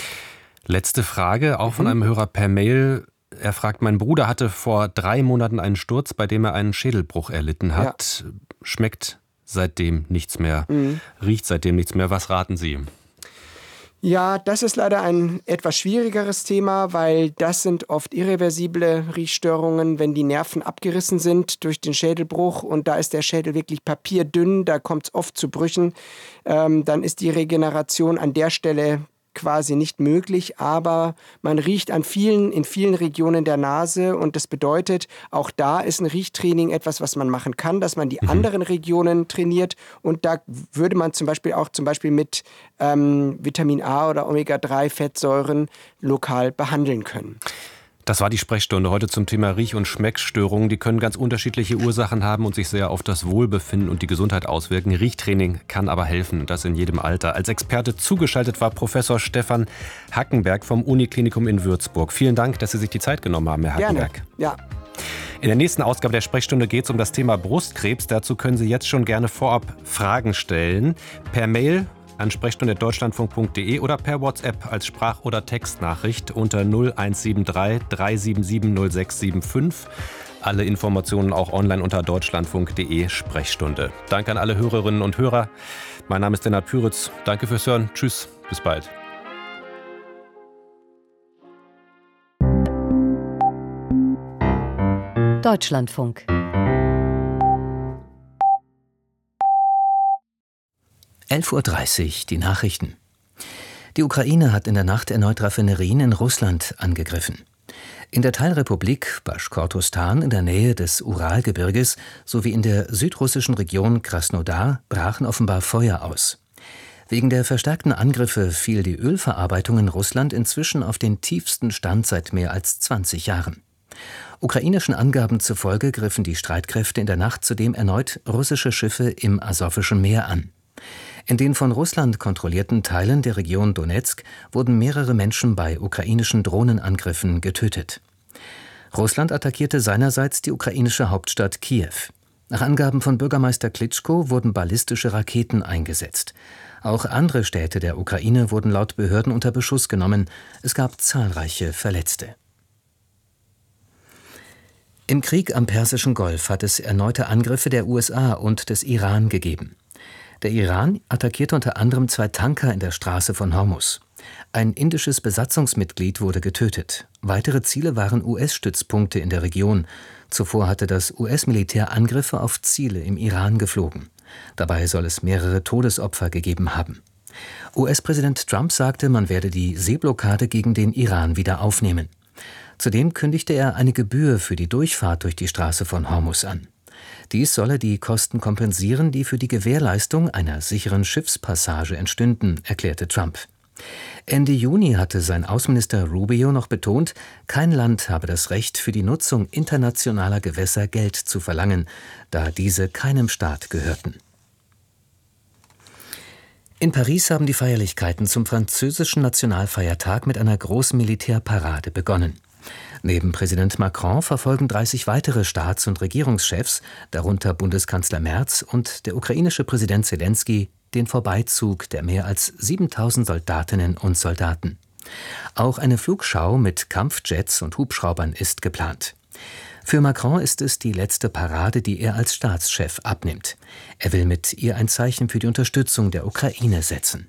Letzte Frage, auch mhm. von einem Hörer per Mail. Er fragt, mein Bruder hatte vor drei Monaten einen Sturz, bei dem er einen Schädelbruch erlitten hat. Ja. Schmeckt seitdem nichts mehr, mhm. riecht seitdem nichts mehr. Was raten Sie? Ja, das ist leider ein etwas schwierigeres Thema, weil das sind oft irreversible Riechstörungen, wenn die Nerven abgerissen sind durch den Schädelbruch und da ist der Schädel wirklich papierdünn, da kommt es oft zu Brüchen, ähm, dann ist die Regeneration an der Stelle quasi nicht möglich, aber man riecht an vielen, in vielen Regionen der Nase und das bedeutet, auch da ist ein Riechtraining etwas, was man machen kann, dass man die mhm. anderen Regionen trainiert und da würde man zum Beispiel auch zum Beispiel mit ähm, Vitamin A oder Omega drei Fettsäuren lokal behandeln können. Das war die Sprechstunde heute zum Thema Riech- und Schmeckstörungen. Die können ganz unterschiedliche Ursachen haben und sich sehr auf das Wohlbefinden und die Gesundheit auswirken. Riechtraining kann aber helfen, und das in jedem Alter. Als Experte zugeschaltet war Professor Stefan Hackenberg vom Uniklinikum in Würzburg. Vielen Dank, dass Sie sich die Zeit genommen haben, Herr Hackenberg. Gerne. Ja. In der nächsten Ausgabe der Sprechstunde geht es um das Thema Brustkrebs. Dazu können Sie jetzt schon gerne vorab Fragen stellen. Per Mail an sprechstunde punkt deutschlandfunk punkt de oder per WhatsApp als Sprach- oder Textnachricht unter null eins sieben drei drei sieben sieben null sechs sieben fünf. Alle Informationen auch online unter deutschlandfunk punkt de Sprechstunde. Danke an alle Hörerinnen und Hörer. Mein Name ist Lennart Püritz. Danke fürs Hören. Tschüss, bis bald. Deutschlandfunk. elf Uhr dreißig, die Nachrichten. Die Ukraine hat in der Nacht erneut Raffinerien in Russland angegriffen. In der Teilrepublik Baschkortostan in der Nähe des Uralgebirges sowie in der südrussischen Region Krasnodar brachen offenbar Feuer aus. Wegen der verstärkten Angriffe fiel die Ölverarbeitung in Russland inzwischen auf den tiefsten Stand seit mehr als zwanzig Jahren. Ukrainischen Angaben zufolge griffen die Streitkräfte in der Nacht zudem erneut russische Schiffe im Asowischen Meer an. In den von Russland kontrollierten Teilen der Region Donezk wurden mehrere Menschen bei ukrainischen Drohnenangriffen getötet. Russland attackierte seinerseits die ukrainische Hauptstadt Kiew. Nach Angaben von Bürgermeister Klitschko wurden ballistische Raketen eingesetzt. Auch andere Städte der Ukraine wurden laut Behörden unter Beschuss genommen. Es gab zahlreiche Verletzte. Im Krieg am Persischen Golf hat es erneute Angriffe der U S A und des Iran gegeben. Der Iran attackierte unter anderem zwei Tanker in der Straße von Hormuz. Ein indisches Besatzungsmitglied wurde getötet. Weitere Ziele waren U S-Stützpunkte in der Region. Zuvor hatte das U S-Militär Angriffe auf Ziele im Iran geflogen. Dabei soll es mehrere Todesopfer gegeben haben. U S-Präsident Trump sagte, man werde die Seeblockade gegen den Iran wieder aufnehmen. Zudem kündigte er eine Gebühr für die Durchfahrt durch die Straße von Hormuz an. Dies solle die Kosten kompensieren, die für die Gewährleistung einer sicheren Schiffspassage entstünden, erklärte Trump. Ende Juni hatte sein Außenminister Rubio noch betont, kein Land habe das Recht, für die Nutzung internationaler Gewässer Geld zu verlangen, da diese keinem Staat gehörten. In Paris haben die Feierlichkeiten zum französischen Nationalfeiertag mit einer großen Militärparade begonnen. Neben Präsident Macron verfolgen dreißig weitere Staats- und Regierungschefs, darunter Bundeskanzler Merz und der ukrainische Präsident Selenskyj, den Vorbeizug der mehr als siebentausend Soldatinnen und Soldaten. Auch eine Flugschau mit Kampfjets und Hubschraubern ist geplant. Für Macron ist es die letzte Parade, die er als Staatschef abnimmt. Er will mit ihr ein Zeichen für die Unterstützung der Ukraine setzen.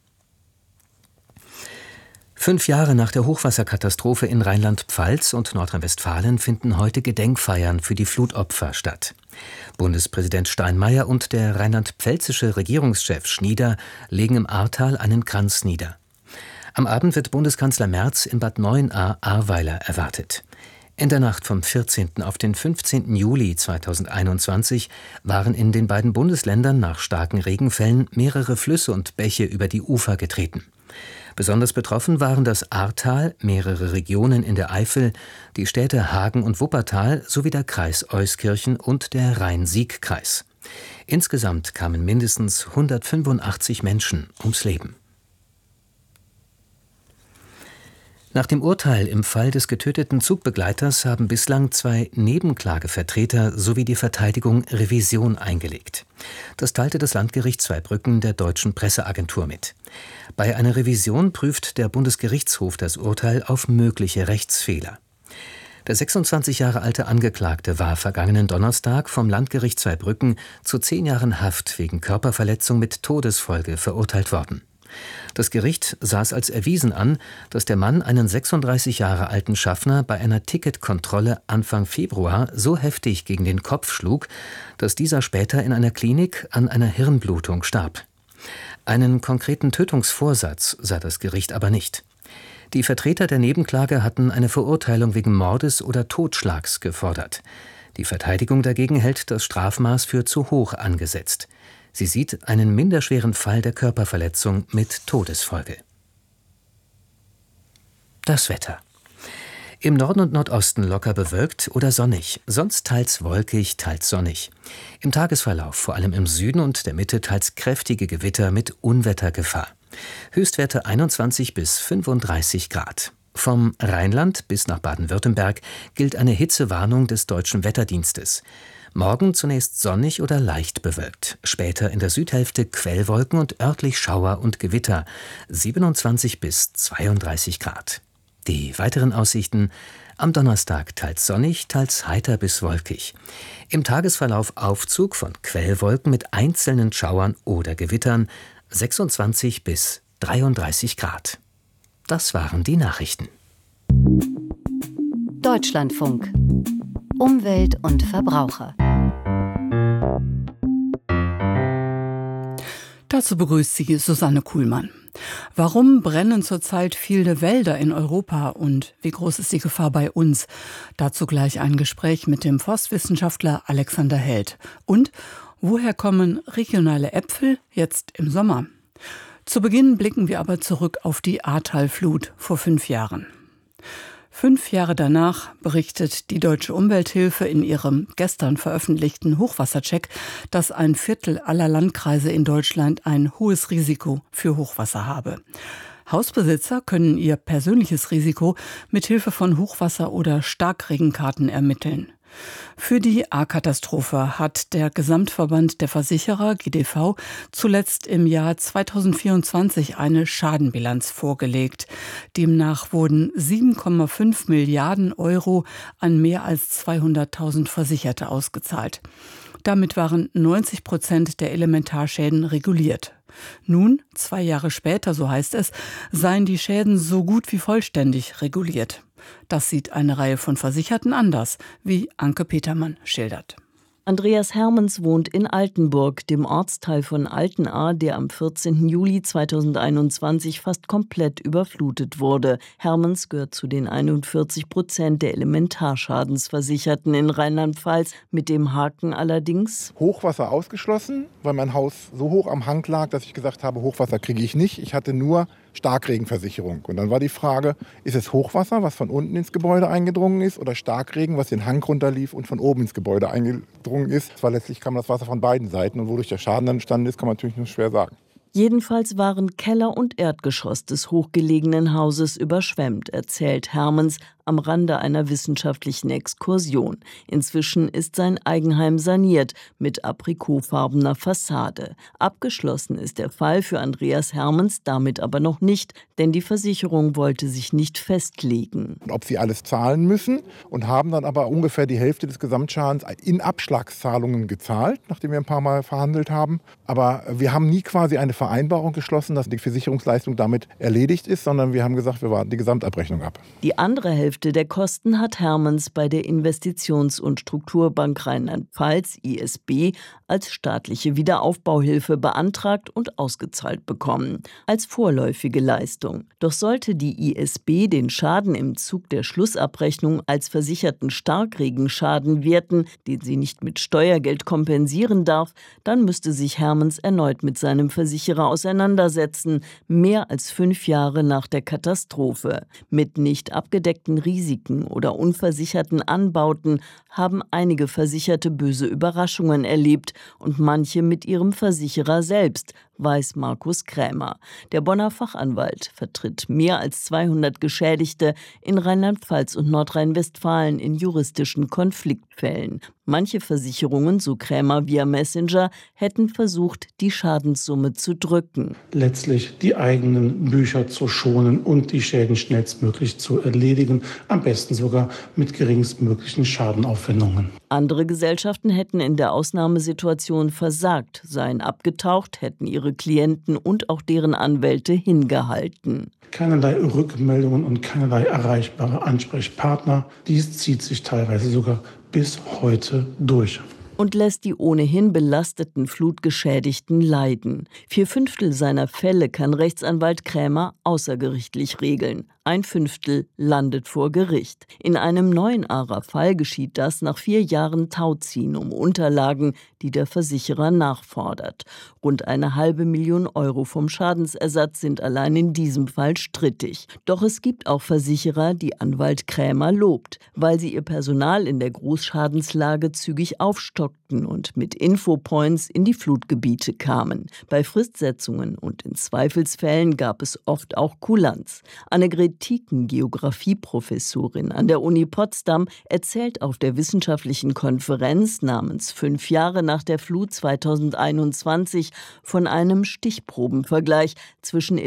Fünf Jahre nach der Hochwasserkatastrophe in Rheinland-Pfalz und Nordrhein-Westfalen finden heute Gedenkfeiern für die Flutopfer statt. Bundespräsident Steinmeier und der rheinland-pfälzische Regierungschef Schnieder legen im Ahrtal einen Kranz nieder. Am Abend wird Bundeskanzler Merz in Bad Neuenahr-Ahrweiler erwartet. In der Nacht vom vierzehnten auf den fünfzehnten Juli zweitausendeinundzwanzig waren in den beiden Bundesländern nach starken Regenfällen mehrere Flüsse und Bäche über die Ufer getreten. Besonders betroffen waren das Ahrtal, mehrere Regionen in der Eifel, die Städte Hagen und Wuppertal sowie der Kreis Euskirchen und der Rhein-Sieg-Kreis. Insgesamt kamen mindestens hundertfünfundachtzig Menschen ums Leben. Nach dem Urteil im Fall des getöteten Zugbegleiters haben bislang zwei Nebenklagevertreter sowie die Verteidigung Revision eingelegt. Das teilte das Landgericht Zweibrücken der Deutschen Presseagentur mit. Bei einer Revision prüft der Bundesgerichtshof das Urteil auf mögliche Rechtsfehler. Der sechsundzwanzig Jahre alte Angeklagte war vergangenen Donnerstag vom Landgericht Zweibrücken zu zehn Jahren Haft wegen Körperverletzung mit Todesfolge verurteilt worden. Das Gericht sah es als erwiesen an, dass der Mann einen sechsunddreißig Jahre alten Schaffner bei einer Ticketkontrolle Anfang Februar so heftig gegen den Kopf schlug, dass dieser später in einer Klinik an einer Hirnblutung starb. Einen konkreten Tötungsvorsatz sah das Gericht aber nicht. Die Vertreter der Nebenklage hatten eine Verurteilung wegen Mordes oder Totschlags gefordert. Die Verteidigung dagegen hält das Strafmaß für zu hoch angesetzt. Sie sieht einen minderschweren Fall der Körperverletzung mit Todesfolge. Das Wetter. Im Norden und Nordosten locker bewölkt oder sonnig, sonst teils wolkig, teils sonnig. Im Tagesverlauf, vor allem im Süden und der Mitte, teils kräftige Gewitter mit Unwettergefahr. Höchstwerte einundzwanzig bis fünfunddreißig Grad. Vom Rheinland bis nach Baden-Württemberg gilt eine Hitzewarnung des Deutschen Wetterdienstes. Morgen zunächst sonnig oder leicht bewölkt, später in der Südhälfte Quellwolken und örtlich Schauer und Gewitter, siebenundzwanzig bis zweiunddreißig Grad. Die weiteren Aussichten: am Donnerstag teils sonnig, teils heiter bis wolkig. Im Tagesverlauf Aufzug von Quellwolken mit einzelnen Schauern oder Gewittern, sechsundzwanzig bis dreiunddreißig Grad. Das waren die Nachrichten. Deutschlandfunk. Umwelt und Verbraucher. Dazu begrüßt sie Susanne Kuhlmann. Warum brennen zurzeit viele Wälder in Europa und wie groß ist die Gefahr bei uns? Dazu gleich ein Gespräch mit dem Forstwissenschaftler Alexander Held. Und woher kommen regionale Äpfel jetzt im Sommer? Zu Beginn blicken wir aber zurück auf die Ahrtal-Flut vor fünf Jahren. Fünf Jahre danach berichtet die Deutsche Umwelthilfe in ihrem gestern veröffentlichten Hochwassercheck, dass ein Viertel aller Landkreise in Deutschland ein hohes Risiko für Hochwasser habe. Hausbesitzer können ihr persönliches Risiko mit Hilfe von Hochwasser- oder Starkregenkarten ermitteln. Für die Ahrkatastrophe hat der Gesamtverband der Versicherer G D V zuletzt im Jahr zweitausendvierundzwanzig eine Schadenbilanz vorgelegt. Demnach wurden sieben Komma fünf Milliarden Euro an mehr als zweihunderttausend Versicherte ausgezahlt. Damit waren neunzig Prozent der Elementarschäden reguliert. Nun, zwei Jahre später, so heißt es, seien die Schäden so gut wie vollständig reguliert. Das sieht eine Reihe von Versicherten anders, wie Anke Petermann schildert. Andreas Hermens wohnt in Altenburg, dem Ortsteil von Altenahr, der am vierzehnten Juli zweitausendeinundzwanzig fast komplett überflutet wurde. Hermens gehört zu den einundvierzig Prozent der Elementarschadensversicherten in Rheinland-Pfalz, mit dem Haken allerdings: Hochwasser ausgeschlossen, weil mein Haus so hoch am Hang lag, dass ich gesagt habe, Hochwasser kriege ich nicht. Ich hatte nur Starkregenversicherung. Und dann war die Frage, ist es Hochwasser, was von unten ins Gebäude eingedrungen ist, oder Starkregen, was den Hang runterlief und von oben ins Gebäude eingedrungen ist? Zwar letztlich kam das Wasser von beiden Seiten, und wodurch der Schaden dann entstanden ist, kann man natürlich nur schwer sagen. Jedenfalls waren Keller und Erdgeschoss des hochgelegenen Hauses überschwemmt, erzählt Hermens am Rande einer wissenschaftlichen Exkursion. Inzwischen ist sein Eigenheim saniert mit aprikotfarbener Fassade. Abgeschlossen ist der Fall für Andreas Hermens damit aber noch nicht, denn die Versicherung wollte sich nicht festlegen. Ob sie alles zahlen müssen, und haben dann aber ungefähr die Hälfte des Gesamtschadens in Abschlagszahlungen gezahlt, nachdem wir ein paar Mal verhandelt haben. Aber wir haben nie quasi eine Vereinbarung geschlossen, dass die Versicherungsleistung damit erledigt ist, sondern wir haben gesagt, wir warten die Gesamtabrechnung ab. Die andere Hälfte der Kosten hat Hermens bei der Investitions- und Strukturbank Rheinland-Pfalz, I S B, als staatliche Wiederaufbauhilfe beantragt und ausgezahlt bekommen, als vorläufige Leistung. Doch sollte die I S B den Schaden im Zug der Schlussabrechnung als versicherten Starkregenschaden werten, den sie nicht mit Steuergeld kompensieren darf, dann müsste sich Hermens erneut mit seinem Versicherer auseinandersetzen, mehr als fünf Jahre nach der Katastrophe. Mit nicht abgedeckten Risiken oder unversicherten Anbauten haben einige Versicherte böse Überraschungen erlebt und manche mit ihrem Versicherer selbst, weiß Markus Krämer. Der Bonner Fachanwalt vertritt mehr als zweihundert Geschädigte in Rheinland-Pfalz und Nordrhein-Westfalen in juristischen Konfliktfällen. Manche Versicherungen, so Krämer via Messenger, hätten versucht, die Schadenssumme zu drücken. Letztlich die eigenen Bücher zu schonen und die Schäden schnellstmöglich zu erledigen, am besten sogar mit geringstmöglichen Schadenaufwendungen. Andere Gesellschaften hätten in der Ausnahmesituation versagt, seien abgetaucht, hätten ihre ihre Klienten und auch deren Anwälte hingehalten. Keinerlei Rückmeldungen und keinerlei erreichbare Ansprechpartner. Dies zieht sich teilweise sogar bis heute durch. Und lässt die ohnehin belasteten Flutgeschädigten leiden. Vier Fünftel seiner Fälle kann Rechtsanwalt Krämer außergerichtlich regeln. Ein Fünftel landet vor Gericht. In einem neuen ARA-Fall geschieht das nach vier Jahren Tauziehen um Unterlagen, die der Versicherer nachfordert. Rund eine halbe Million Euro vom Schadensersatz sind allein in diesem Fall strittig. Doch es gibt auch Versicherer, die Anwalt Krämer lobt, weil sie ihr Personal in der Großschadenslage zügig aufstockten und mit Infopoints in die Flutgebiete kamen. Bei Fristsetzungen und in Zweifelsfällen gab es oft auch Kulanz. Annegret Tieken, Geografieprofessorin an der Uni Potsdam, erzählt auf der wissenschaftlichen Konferenz namens Fünf Jahre nach der Flut zweitausendeinundzwanzig von einem Stichprobenvergleich zwischen